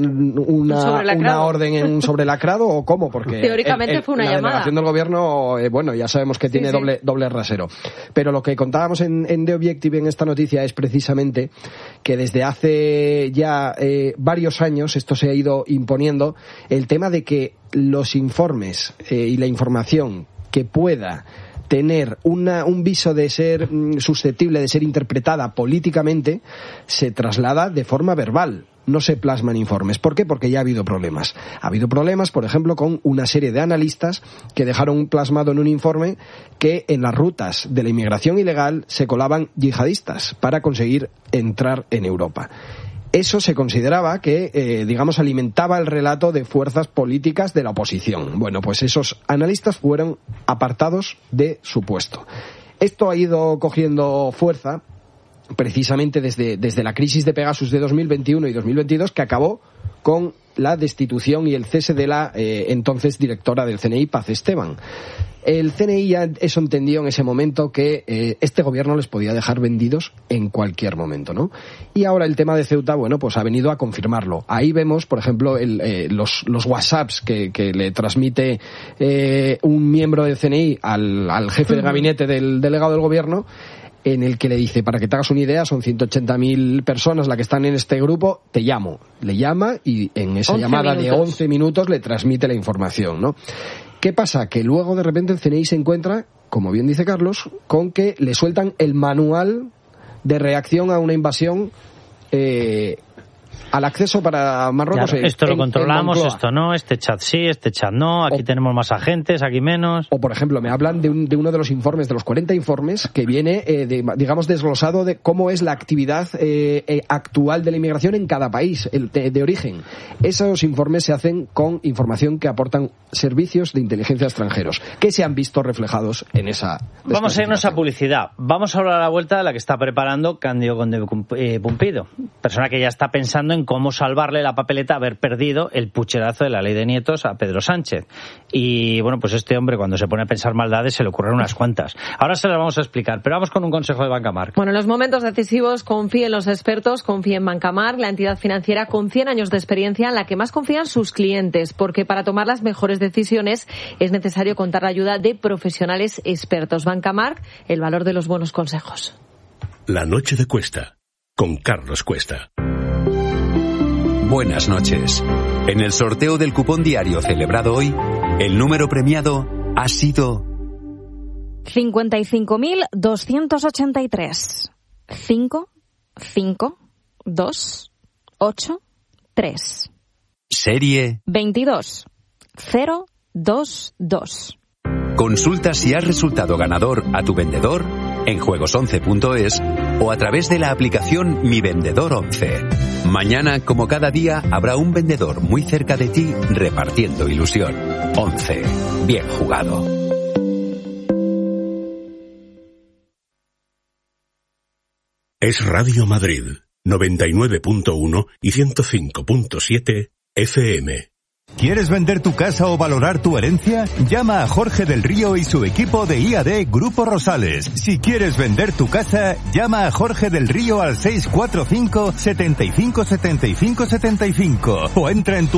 una orden en un sobrelacrado o cómo, porque teóricamente fue una la llamada. La delegación del gobierno, bueno, ya sabemos que tiene doble rasero. Pero lo que contábamos en The Objective en esta noticia es precisamente que desde hace ya varios años esto se ha ido imponiendo, el tema de que los informes y la información que pueda tener un viso de ser susceptible de ser interpretada políticamente se traslada de forma verbal. No se plasman informes. ¿Por qué? Porque ya ha habido problemas. Ha habido problemas, por ejemplo, con una serie de analistas que dejaron plasmado en un informe que en las rutas de la inmigración ilegal se colaban yihadistas para conseguir entrar en Europa. Eso se consideraba que, alimentaba el relato de fuerzas políticas de la oposición. Bueno, pues esos analistas fueron apartados de su puesto. Esto ha ido cogiendo fuerza precisamente desde la crisis de Pegasus de 2021 y 2022, que acabó con la destitución y el cese de la entonces directora del CNI, Paz Esteban. El CNI ya eso entendió en ese momento que este gobierno les podía dejar vendidos en cualquier momento, ¿no? Y ahora el tema de Ceuta, bueno, pues ha venido a confirmarlo. Ahí vemos, por ejemplo, los WhatsApps que le transmite un miembro del CNI al jefe de gabinete del delegado del gobierno, en el que le dice, para que te hagas una idea, son 180.000 personas las que están en este grupo, te llamo. Le llama y en esa llamada de 11 minutos le transmite la información, ¿no? ¿Qué pasa? Que luego de repente el CNI se encuentra como bien dice Carlos, con que le sueltan el manual de reacción a una invasión al acceso para Marruecos. Claro, esto lo controlamos, esto no, este chat sí, este chat no, aquí tenemos más agentes, aquí menos. O, por ejemplo, me hablan de uno de los informes, de los 40 informes, que viene, digamos, desglosado de cómo es la actividad actual de la inmigración en cada país de origen. Esos informes se hacen con información que aportan servicios de inteligencia extranjeros, que se han visto reflejados en esa... Vamos a irnos a publicidad. Vamos a hablar a la vuelta de la que está preparando Cándido Conde Pumpido, persona que ya está pensando en cómo salvarle la papeleta haber perdido el pucherazo de la ley de nietos a Pedro Sánchez. Y bueno, pues este hombre cuando se pone a pensar maldades se le ocurren unas cuantas. Ahora se las vamos a explicar, pero vamos con un consejo de Bancamark. Bueno, en los momentos decisivos confíe en los expertos, confíe en Bancamark, la entidad financiera con 100 años de experiencia en la que más confían sus clientes, porque para tomar las mejores decisiones es necesario contar la ayuda de profesionales expertos. Bancamark, el valor de los buenos consejos. La noche de Cuesta, con Carlos Cuesta. Buenas noches. En el sorteo del cupón diario celebrado hoy, el número premiado ha sido 55.283. 5, 5, 2, 8, 3. Serie 22, 0, 2, 2. Consulta si has resultado ganador a tu vendedor en juegos11.es o a través de la aplicación Mi Vendedor 11. Mañana, como cada día, habrá un vendedor muy cerca de ti repartiendo ilusión. 11. Bien jugado. Es Radio Madrid, 99.1 y 105.7 FM. ¿Quieres vender tu casa o valorar tu herencia? Llama a Jorge del Río y su equipo de IAD Grupo Rosales. Si quieres vender tu casa, llama a Jorge del Río al 645 75 75 75 o entra en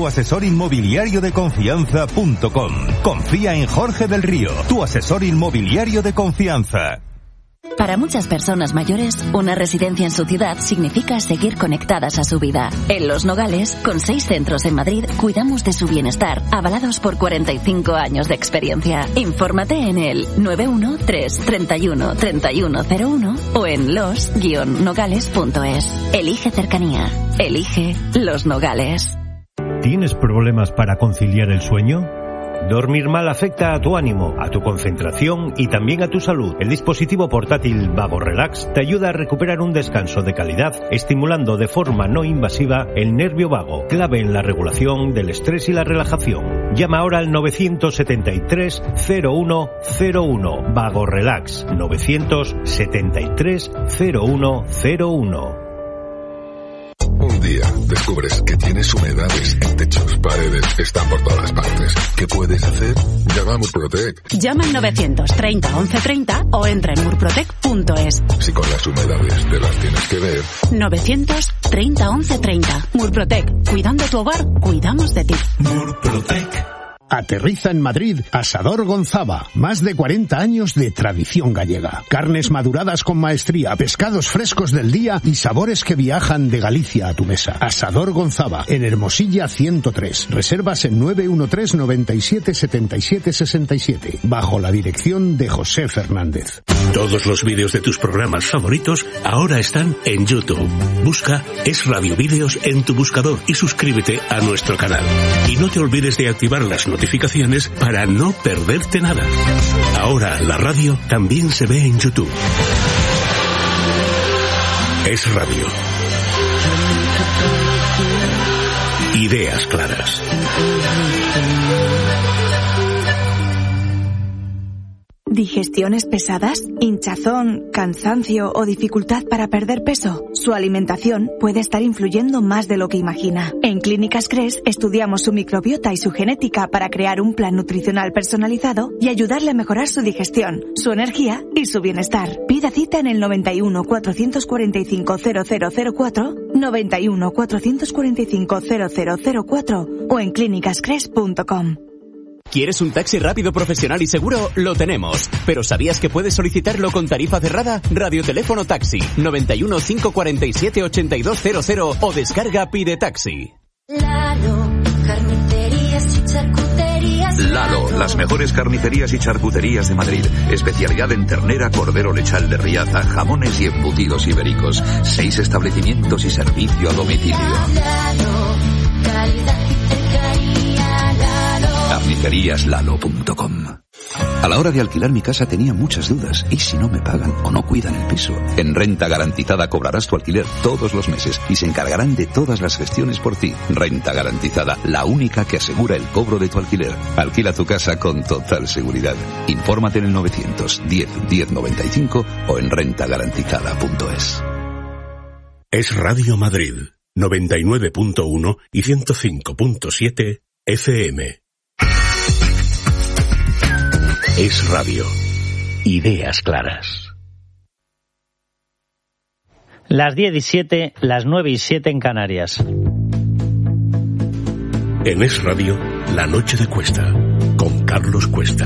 tuasesorinmobiliariodeconfianza.com. Confía en Jorge del Río, tu asesor inmobiliario de confianza. Para muchas personas mayores, una residencia en su ciudad significa seguir conectadas a su vida. En Los Nogales, con 6 centros en Madrid, cuidamos de su bienestar, avalados por 45 años de experiencia. Infórmate en el 913 31 3101 o en los-nogales.es. Elige cercanía. Elige Los Nogales. ¿Tienes problemas para conciliar el sueño? Dormir mal afecta a tu ánimo, a tu concentración y también a tu salud. El dispositivo portátil Vago Relax te ayuda a recuperar un descanso de calidad, estimulando de forma no invasiva el nervio vago, clave en la regulación del estrés y la relajación. Llama ahora al 973 0101. Vago Relax 973 0101. Un día descubres que tienes humedades en techos, paredes, están por todas partes. ¿Qué puedes hacer? Llama a Murprotec. Llama al 930 1130 o entra en murprotec.es. Si con las humedades te las tienes que ver. 930 1130. Murprotec. Cuidando tu hogar, cuidamos de ti. Murprotec. Aterriza en Madrid Asador Gonzava. Más de 40 años de tradición gallega. Carnes maduradas con maestría, pescados frescos del día y sabores que viajan de Galicia a tu mesa. Asador Gonzava, en Hermosilla 103. Reservas en 913 97 77 67. Bajo la dirección de José Fernández. Todos los vídeos de tus programas favoritos ahora están en YouTube. Busca Es Radio Vídeos en tu buscador y suscríbete a nuestro canal. Y no te olvides de activar las notificaciones para no perderte nada. Ahora la radio también se ve en YouTube. Es Radio. Ideas claras. ¿Digestiones pesadas? ¿Hinchazón, cansancio o dificultad para perder peso? Su alimentación puede estar influyendo más de lo que imagina. En Clínicas Cres estudiamos su microbiota y su genética para crear un plan nutricional personalizado y ayudarle a mejorar su digestión, su energía y su bienestar. Pida cita en el 91 445 0004, 91 445 0004 o en clínicascres.com. ¿Quieres un taxi rápido, profesional y seguro? Lo tenemos. ¿Pero sabías que puedes solicitarlo con tarifa cerrada? Radioteléfono Taxi, 91 547 8200 o descarga Pide Taxi. Lalo, carnicerías y charcuterías Lalo, las mejores carnicerías y charcuterías de Madrid. Especialidad en ternera, cordero lechal de Riaza, jamones y embutidos ibéricos. 6 establecimientos y servicio a domicilio. Carniceríaslalo.com. A la hora de alquilar mi casa tenía muchas dudas. ¿Y si no me pagan o no cuidan el piso? En Renta Garantizada cobrarás tu alquiler todos los meses y se encargarán de todas las gestiones por ti. Renta Garantizada, la única que asegura el cobro de tu alquiler. Alquila tu casa con total seguridad. Infórmate en el 910 1095 o en rentagarantizada.es. Es Radio Madrid, 99.1 y 105.7 FM. Es radio. Ideas claras. Las 10:07, las 9:07 en Canarias. En Es Radio, La Noche de Cuesta, con Carlos Cuesta.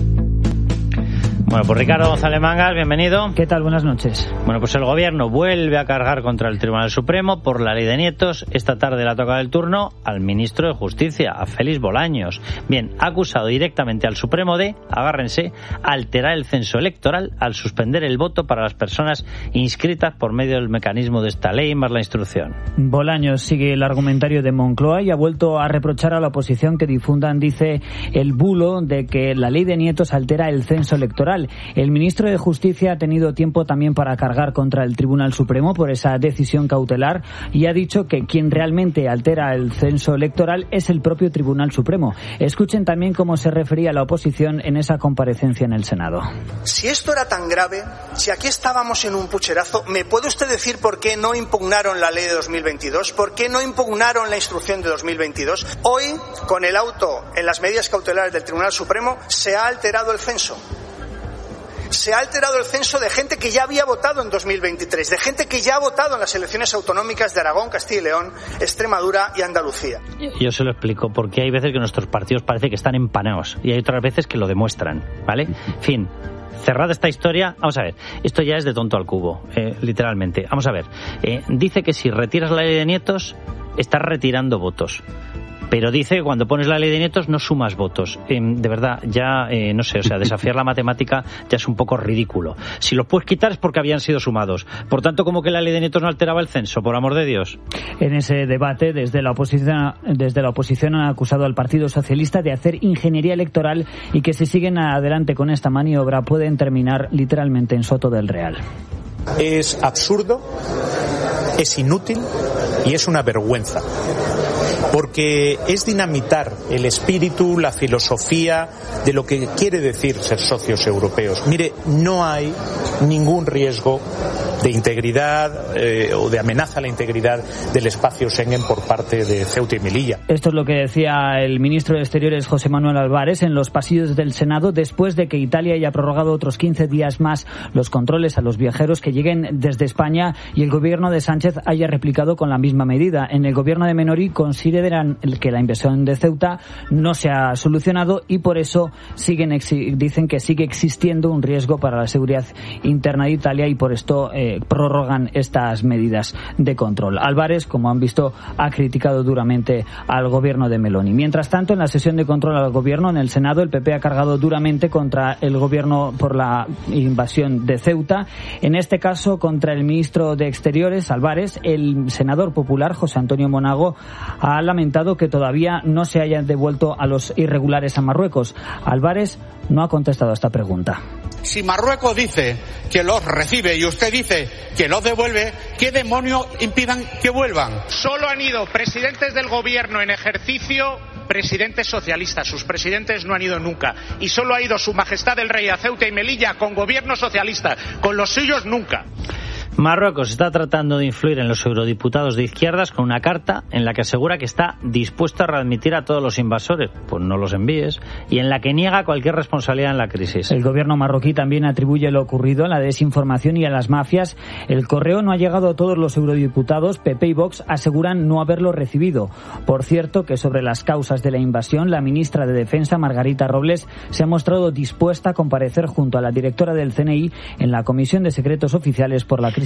Bueno, pues Ricardo González Mangas, bienvenido. ¿Qué tal? Buenas noches. Bueno, pues el Gobierno vuelve a cargar contra el Tribunal Supremo por la ley de nietos. Esta tarde le ha tocado el turno al ministro de Justicia, a Félix Bolaños. Bien, ha acusado directamente al Supremo de, agárrense, alterar el censo electoral al suspender el voto para las personas inscritas por medio del mecanismo de esta ley más la instrucción. Bolaños sigue el argumentario de Moncloa y ha vuelto a reprochar a la oposición que difundan, dice, el bulo de que la ley de nietos altera el censo electoral. El ministro de Justicia ha tenido tiempo también para cargar contra el Tribunal Supremo por esa decisión cautelar y ha dicho que quien realmente altera el censo electoral es el propio Tribunal Supremo. Escuchen también cómo se refería a la oposición en esa comparecencia en el Senado. Si esto era tan grave, si aquí estábamos en un pucherazo, ¿me puede usted decir por qué no impugnaron la ley de 2022? ¿Por qué no impugnaron la instrucción de 2022? Hoy, con el auto en las medidas cautelares del Tribunal Supremo, se ha alterado el censo. Se ha alterado el censo de gente que ya había votado en 2023, de gente que ya ha votado en las elecciones autonómicas de Aragón, Castilla y León, Extremadura y Andalucía. Yo se lo explico, porque hay veces que nuestros partidos parece que están empanados y hay otras veces que lo demuestran, ¿vale? En fin, cerrada esta historia, vamos a ver, esto ya es de tonto al cubo, literalmente. Vamos a ver, dice que si retiras la ley de nietos, estás retirando votos. Pero dice que cuando pones la ley de nietos no sumas votos. De verdad, ya no sé, o sea, desafiar la matemática ya es un poco ridículo. Si los puedes quitar es porque habían sido sumados. Por tanto, ¿cómo que la ley de nietos no alteraba el censo? Por amor de Dios. En ese debate, desde la oposición han acusado al Partido Socialista de hacer ingeniería electoral y que si siguen adelante con esta maniobra pueden terminar literalmente en Soto del Real. Es absurdo, es inútil y es una vergüenza. Porque es dinamitar el espíritu, la filosofía de lo que quiere decir ser socios europeos. Mire, no hay ningún riesgo de integridad o de amenaza a la integridad del espacio Schengen por parte de Ceuta y Melilla. Esto es lo que decía el ministro de Exteriores, José Manuel Álvarez, en los pasillos del Senado, después de que Italia haya prorrogado otros 15 días más los controles a los viajeros que lleguen desde España y el gobierno de Sánchez haya replicado con la misma medida. En el gobierno de Menori consideran que la invasión de Ceuta no se ha solucionado y por eso dicen que sigue existiendo un riesgo para la seguridad interna de Italia y por esto prorrogan estas medidas de control. Álvarez, como han visto, ha criticado duramente al gobierno de Meloni. Mientras tanto, en la sesión de control al gobierno en el Senado, el PP ha cargado duramente contra el gobierno por la invasión de Ceuta. En este caso, contra el ministro de Exteriores, Álvarez, el senador popular, José Antonio Monago, ha lamentado que todavía no se hayan devuelto a los irregulares a Marruecos. Álvarez no ha contestado a esta pregunta. Si Marruecos dice que los recibe y usted dice que los devuelve, ¿qué demonio impidan que vuelvan? Solo han ido presidentes del gobierno en ejercicio, presidentes socialistas. Sus presidentes no han ido nunca. Y solo ha ido Su Majestad el Rey a Ceuta y Melilla con gobierno socialista. Con los suyos nunca. Marruecos está tratando de influir en los eurodiputados de izquierdas con una carta en la que asegura que está dispuesto a readmitir a todos los invasores. Pues no los envíes. Y en la que niega cualquier responsabilidad en la crisis. El gobierno marroquí también atribuye lo ocurrido a la desinformación y a las mafias. El correo no ha llegado a todos los eurodiputados. PP y Vox aseguran no haberlo recibido. Por cierto, que sobre las causas de la invasión, la ministra de Defensa, Margarita Robles, se ha mostrado dispuesta a comparecer junto a la directora del CNI en la Comisión de Secretos Oficiales por la crisis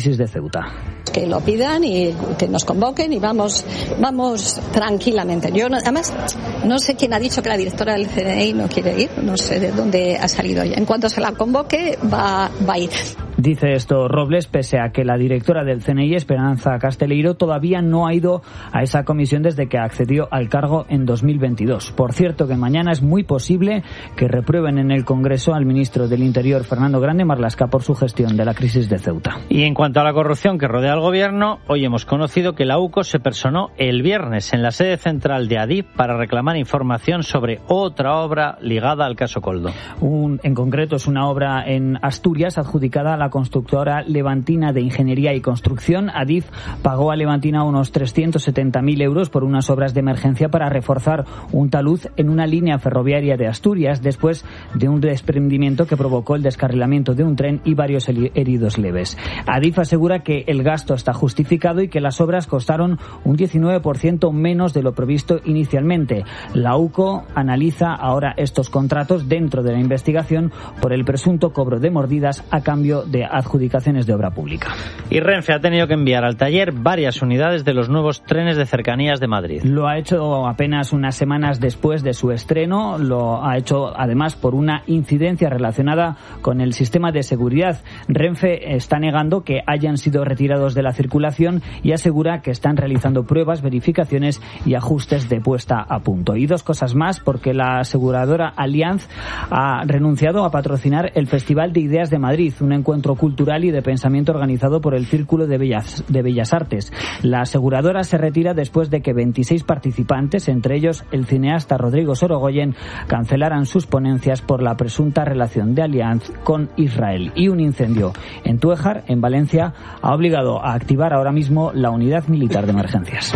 crisis de Ceuta. Que lo pidan y que nos convoquen y vamos tranquilamente. Yo además no sé quién ha dicho que la directora del CNI no quiere ir, no sé de dónde ha salido ella. En cuanto se la convoque va a ir. Dice esto Robles, pese a que la directora del CNI, Esperanza Casteleiro, todavía no ha ido a esa comisión desde que accedió al cargo en 2022. Por cierto, que mañana es muy posible que reprueben en el Congreso al ministro del Interior, Fernando Grande Marlaska, por su gestión de la crisis de Ceuta. Y en cuanto a la corrupción que rodea al gobierno, hoy hemos conocido que la UCO se personó el viernes en la sede central de Adif para reclamar información sobre otra obra ligada al caso Koldo. En concreto, es una obra en Asturias adjudicada a la constructora levantina de ingeniería y construcción. Adif pagó a Levantina unos 370.000 euros por unas obras de emergencia para reforzar un talud en una línea ferroviaria de Asturias después de un desprendimiento que provocó el descarrilamiento de un tren y varios heridos leves. Adif asegura que el gasto está justificado y que las obras costaron un 19% menos de lo previsto inicialmente. La UCO analiza ahora estos contratos dentro de la investigación por el presunto cobro de mordidas a cambio de adjudicaciones de obra pública. Y Renfe ha tenido que enviar al taller varias unidades de los nuevos trenes de cercanías de Madrid. Lo ha hecho apenas unas semanas después de su estreno. Lo ha hecho además por una incidencia relacionada con el sistema de seguridad. Renfe está negando que hayan sido retirados de la circulación y asegura que están realizando pruebas, verificaciones y ajustes de puesta a punto. Y dos cosas más, porque la aseguradora Allianz ha renunciado a patrocinar el Festival de Ideas de Madrid, un encuentro cultural y de pensamiento organizado por el Círculo de Bellas Artes. La aseguradora se retira después de que 26 participantes, entre ellos el cineasta Rodrigo Sorogoyen, cancelaran sus ponencias por la presunta relación de Allianz con Israel. Y un incendio en Túejar, en Valencia, ha obligado a activar ahora mismo la unidad militar de emergencias.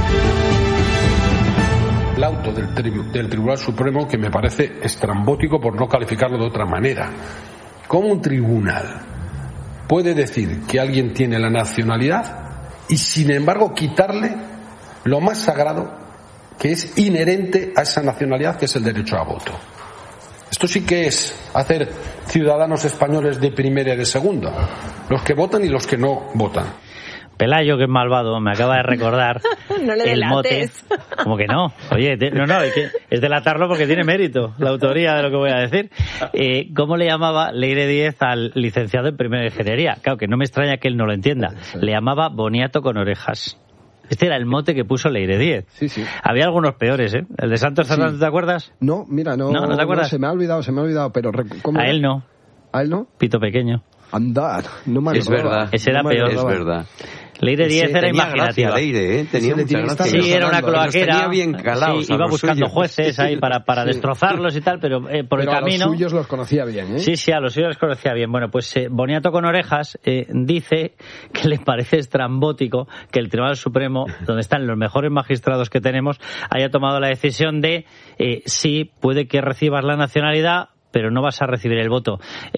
El auto del Tribunal Supremo, que me parece estrambótico por no calificarlo de otra manera. ¿Cómo un tribunal puede decir que alguien tiene la nacionalidad y sin embargo quitarle lo más sagrado que es inherente a esa nacionalidad, que es el derecho a voto? Esto sí que es hacer ciudadanos españoles de primera y de segunda, los que votan y los que no votan. Pelayo, que es malvado, me acaba de recordar no le el mote. Como que no. Oye, es delatarlo porque tiene mérito la autoría de lo que voy a decir. ¿Cómo le llamaba Leire Díez al licenciado en primera ingeniería? Claro, que no me extraña que él no lo entienda. Le llamaba boniato con orejas. Este era el mote que puso Leire Díez. Sí, sí. Había algunos peores, ¿eh? El de Santos Fernández, ¿te acuerdas? No, mira, no. ¿No te acuerdas? No, se me ha olvidado, pero... A él no. ¿A él no? Pito pequeño. Andar, no me Es verdad. Ese era peor. Es verdad. Leire Díez era imaginativa. Leire, tenía mucha gracia. Sí, era una cloaquera. Bien calados, sí, iba buscando jueces ahí para destrozarlos y tal, pero por el camino... a los suyos los conocía bien, ¿eh? Sí, a los suyos los conocía bien. Bueno, pues Boniato con orejas dice que le parece estrambótico que el Tribunal Supremo, donde están los mejores magistrados que tenemos, haya tomado la decisión de sí, puede que recibas la nacionalidad, pero no vas a recibir el voto.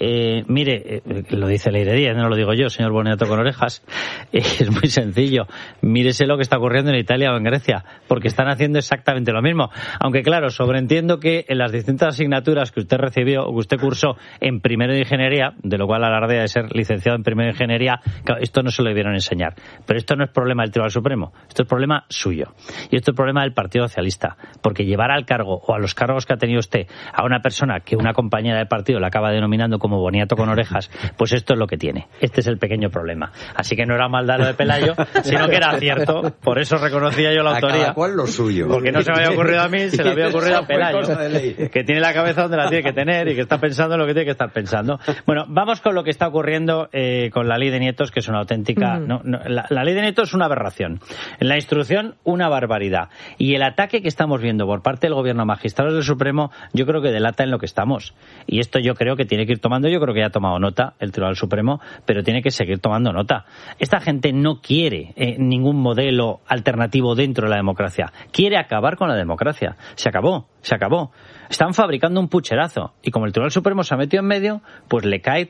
Mire, lo dice Leire Díez, no lo digo yo, señor Boniato con orejas. Es muy sencillo. Mírese lo que está ocurriendo en Italia o en Grecia, porque están haciendo exactamente lo mismo. Aunque claro, sobreentiendo que en las distintas asignaturas que usted recibió o que usted cursó en primero de ingeniería, de lo cual alardea de ser licenciado en primero de ingeniería, claro, esto no se lo debieron enseñar. Pero esto no es problema del Tribunal Supremo, esto es problema suyo. Y esto es problema del Partido Socialista, porque llevar al cargo o a los cargos que ha tenido usted a una persona que una compañera del partido la acaba denominando como boniato con orejas, pues esto es lo que tiene. Este es el pequeño problema. Así que no era maldad lo de Pelayo, sino que era cierto. Por eso reconocía yo la autoría. A cada cual lo suyo. Porque no se me había ocurrido a mí, se le había ocurrido a Pelayo, que tiene la cabeza donde la tiene que tener y que está pensando en lo que tiene que estar pensando. Bueno, vamos con lo que está ocurriendo con la ley de nietos, que es una auténtica... La ley de nietos es una aberración. En la instrucción, una barbaridad. Y el ataque que estamos viendo por parte del gobierno a magistrados del Supremo, yo creo que delata en lo que estamos. Y esto yo creo que tiene que ir tomando, yo creo que ya ha tomado nota el Tribunal Supremo, pero tiene que seguir tomando nota. Esta gente no quiere ningún modelo alternativo dentro de la democracia. Quiere acabar con la democracia. Se acabó. Están fabricando un pucherazo. Y como el Tribunal Supremo se ha metido en medio, pues le cae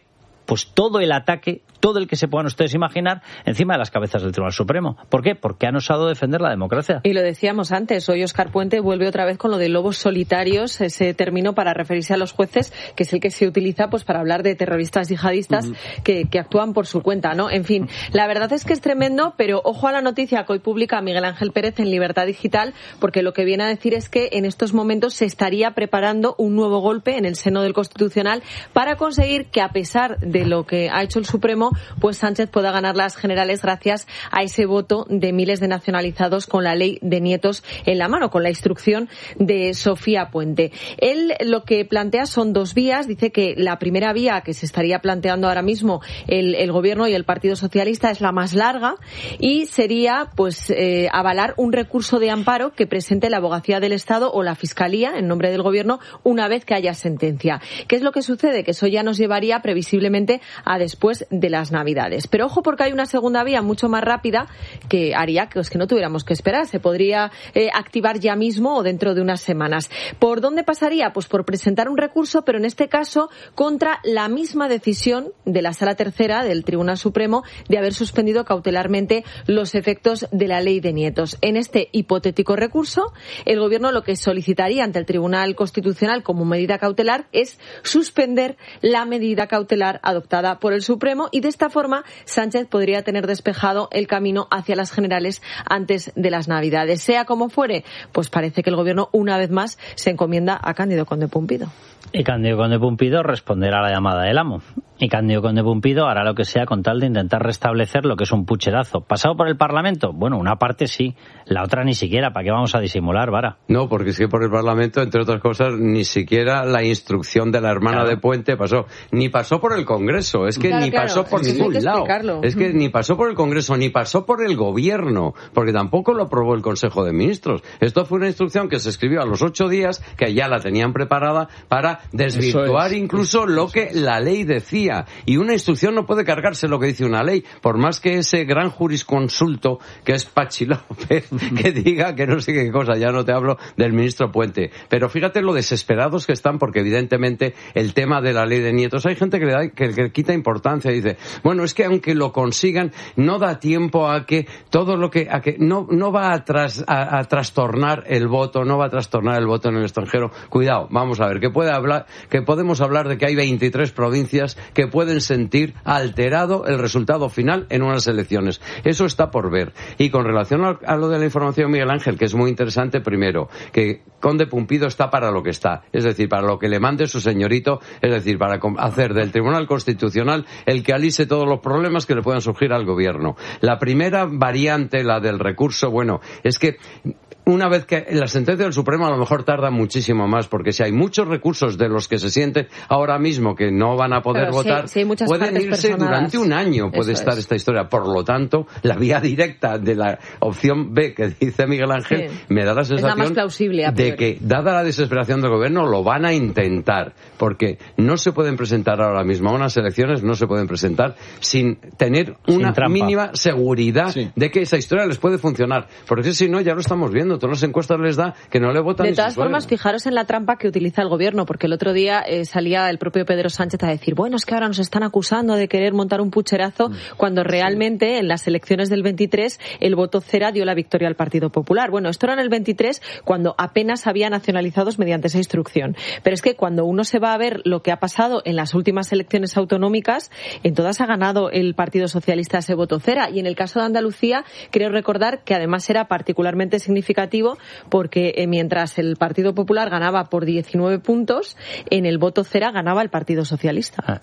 pues todo el ataque, todo el que se puedan ustedes imaginar, encima de las cabezas del Tribunal Supremo. ¿Por qué? Porque han osado defender la democracia. Y lo decíamos antes, hoy Óscar Puente vuelve otra vez con lo de lobos solitarios, ese término para referirse a los jueces, que es el que se utiliza pues para hablar de terroristas yihadistas que actúan por su cuenta, ¿no? En fin, la verdad es que es tremendo, pero ojo a la noticia que hoy publica Miguel Ángel Pérez en Libertad Digital, porque lo que viene a decir es que en estos momentos se estaría preparando un nuevo golpe en el seno del Constitucional para conseguir que, a pesar de lo que ha hecho el Supremo, pues Sánchez pueda ganar las generales gracias a ese voto de miles de nacionalizados con la ley de nietos en la mano, con la instrucción de Sofía Puente. Él lo que plantea son dos vías. Dice que la primera vía que se estaría planteando ahora mismo el Gobierno y el Partido Socialista es la más larga y sería pues avalar un recurso de amparo que presente la Abogacía del Estado o la Fiscalía en nombre del Gobierno una vez que haya sentencia. ¿Qué es lo que sucede? Que eso ya nos llevaría previsiblemente a después de las Navidades. Pero ojo, porque hay una segunda vía mucho más rápida que haría que no tuviéramos que esperar. Se podría activar ya mismo o dentro de unas semanas. ¿Por dónde pasaría? Pues por presentar un recurso, pero en este caso contra la misma decisión de la Sala Tercera del Tribunal Supremo de haber suspendido cautelarmente los efectos de la ley de nietos. En este hipotético recurso, el Gobierno lo que solicitaría ante el Tribunal Constitucional como medida cautelar es suspender la medida cautelar adoptada por el Supremo, y de esta forma Sánchez podría tener despejado el camino hacia las generales antes de las Navidades. Sea como fuere, pues parece que el Gobierno una vez más se encomienda a Cándido Conde Pumpido. Y Cándido Conde Pumpido responderá a la llamada del amo. Y Cándido Conde Pumpido hará lo que sea con tal de intentar restablecer lo que es un pucherazo. ¿Pasado por el Parlamento? Bueno, una parte sí, la otra ni siquiera. ¿Para qué vamos a disimular, Vara? No, porque es que por el Parlamento, entre otras cosas, ni siquiera la instrucción de la hermana de Puente pasó. Ni pasó por el Congreso, es que pasó por ningún lado. Es que ni pasó por el Congreso, ni pasó por el Gobierno, porque tampoco lo aprobó el Consejo de Ministros. Esto fue una instrucción que se escribió a los 8 días, que ya la tenían preparada para desvirtuar incluso lo que la ley decía. Y una instrucción no puede cargarse lo que dice una ley, por más que ese gran jurisconsulto que es Pachi López que diga que no sé qué cosa. Ya no te hablo del ministro Puente, pero fíjate lo desesperados que están, porque evidentemente el tema de la ley de nietos, hay gente que quita importancia y dice, bueno, es que aunque lo consigan, no da tiempo a que todo lo que no va a trastornar el voto, no va a trastornar el voto en el extranjero. Cuidado, vamos a ver, que podemos hablar de que hay 23 provincias que pueden sentir alterado el resultado final en unas elecciones. Eso está por ver. Y con relación a lo de la información, Miguel Ángel, que es muy interesante, primero, que Conde Pumpido está para lo que está, es decir, para lo que le mande su señorito, es decir, para hacer del Tribunal Constitucional el que alise todos los problemas que le puedan surgir al Gobierno. La primera variante, la del recurso, bueno, es que una vez que la sentencia del Supremo a lo mejor tarda muchísimo más, porque si hay muchos recursos de los que se sienten ahora mismo que no van a poder votar, pueden irse durante un año, puede estar esta historia. Por lo tanto, la vía directa de la opción B que dice Miguel Ángel me da la sensación más plausible, de que, dada la desesperación del Gobierno, lo van a intentar, porque no se pueden presentar ahora mismo a unas elecciones, no se pueden presentar sin tener una mínima seguridad de que esa historia les puede funcionar, porque si no, ya lo estamos viendo. Todas las encuestas les da que no le votan. De todas formas, fijaros en la trampa que utiliza el Gobierno, porque el otro día salía el propio Pedro Sánchez a decir, bueno, es que ahora nos están acusando de querer montar un pucherazo, cuando realmente en las elecciones del 23 el voto cera dio la victoria al Partido Popular. Bueno, esto era en el 23, cuando apenas había nacionalizados mediante esa instrucción. Pero es que cuando uno se va a ver lo que ha pasado en las últimas elecciones autonómicas, en todas ha ganado el Partido Socialista ese voto cera. Y en el caso de Andalucía, creo recordar que además era particularmente significativo, porque mientras el Partido Popular ganaba por 19 puntos, en el voto cera ganaba el Partido Socialista.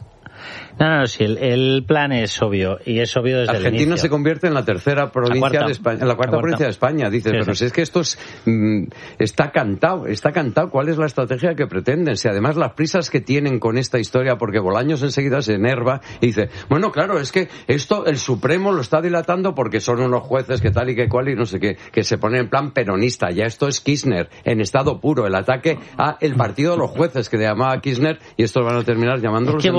No, sí, el plan es obvio, y es obvio desde Argentina el inicio. Se convierte en la tercera provincia de España, en la cuarta provincia de España. Dices, pero si es que esto está cantado. ¿Cuál es la estrategia que pretenden? Si además las prisas que tienen con esta historia, porque Bolaños enseguida se enerva y dice, bueno, claro, es que esto el Supremo lo está dilatando porque son unos jueces que tal y que cual y no sé qué, que se ponen en plan peronista. Ya esto es Kirchner en estado puro, el ataque a el partido de los jueces que llamaba Kirchner, y estos van a terminar llamándolos es que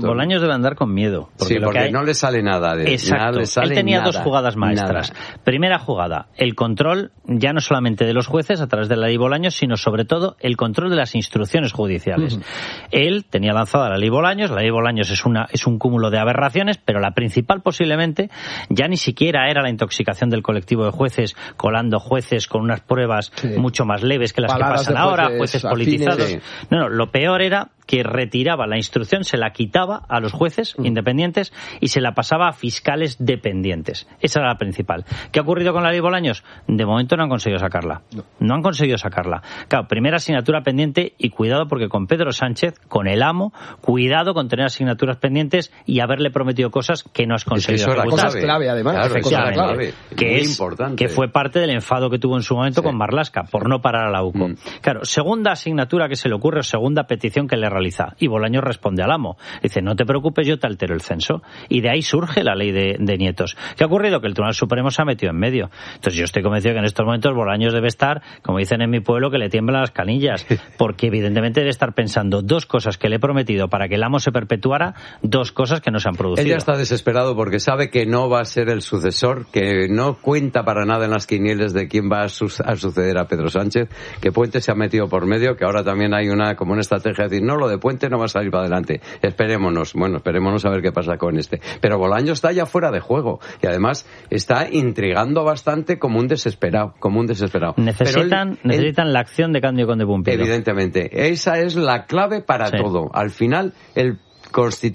Bolaños debe andar con miedo. Porque no le sale nada de Exacto. Nada le sale él tenía nada, 2 jugadas maestras. Nada. Primera jugada, el control ya no solamente de los jueces a través de la ley Bolaños, sino sobre todo el control de las instrucciones judiciales. Él tenía lanzada la ley Bolaños es un cúmulo de aberraciones, pero la principal posiblemente ya ni siquiera era la intoxicación del colectivo de jueces, colando jueces con unas pruebas mucho más leves que las Paladas que pasan ahora, jueces politizados. Sí. No, lo peor era que retiraba la instrucción, se la quitaba a los jueces independientes y se la pasaba a fiscales dependientes. Esa era la principal. ¿Qué ha ocurrido con la ley Bolaños? De momento no han conseguido sacarla. No han conseguido sacarla. Claro, primera asignatura pendiente y cuidado porque con Pedro Sánchez, con el amo, cuidado con tener asignaturas pendientes y haberle prometido cosas que no has conseguido ejecutar. Cosas clave, además. Claro, efectivamente. clave. Que muy importante. Que fue parte del enfado que tuvo en su momento con Marlaska por no parar a la UCO. Claro, segunda asignatura que se le ocurre o segunda petición que le realiza. Y Bolaños responde al amo. Dice, no te preocupes, yo te altero el censo. Y de ahí surge la ley de nietos. ¿Qué ha ocurrido? Que el Tribunal Supremo se ha metido en medio. Entonces yo estoy convencido que en estos momentos Bolaños debe estar, como dicen en mi pueblo, que le tiemblan las canillas. Porque evidentemente debe estar pensando 2 cosas que le he prometido para que el amo se perpetuara, 2 cosas que no se han producido. Él ya está desesperado porque sabe que no va a ser el sucesor, que no cuenta para nada en las quinielas de quién va a suceder a Pedro Sánchez, que Puente se ha metido por medio, que ahora también hay una estrategia de decir, no, lo de Puente no va a salir para adelante. Esperémonos a ver qué pasa con este. Pero Bolaños está ya fuera de juego y además está intrigando bastante como un desesperado. Necesitan la acción de Cándido Conde Pumpido. Evidentemente. Esa es la clave para todo. Al final, el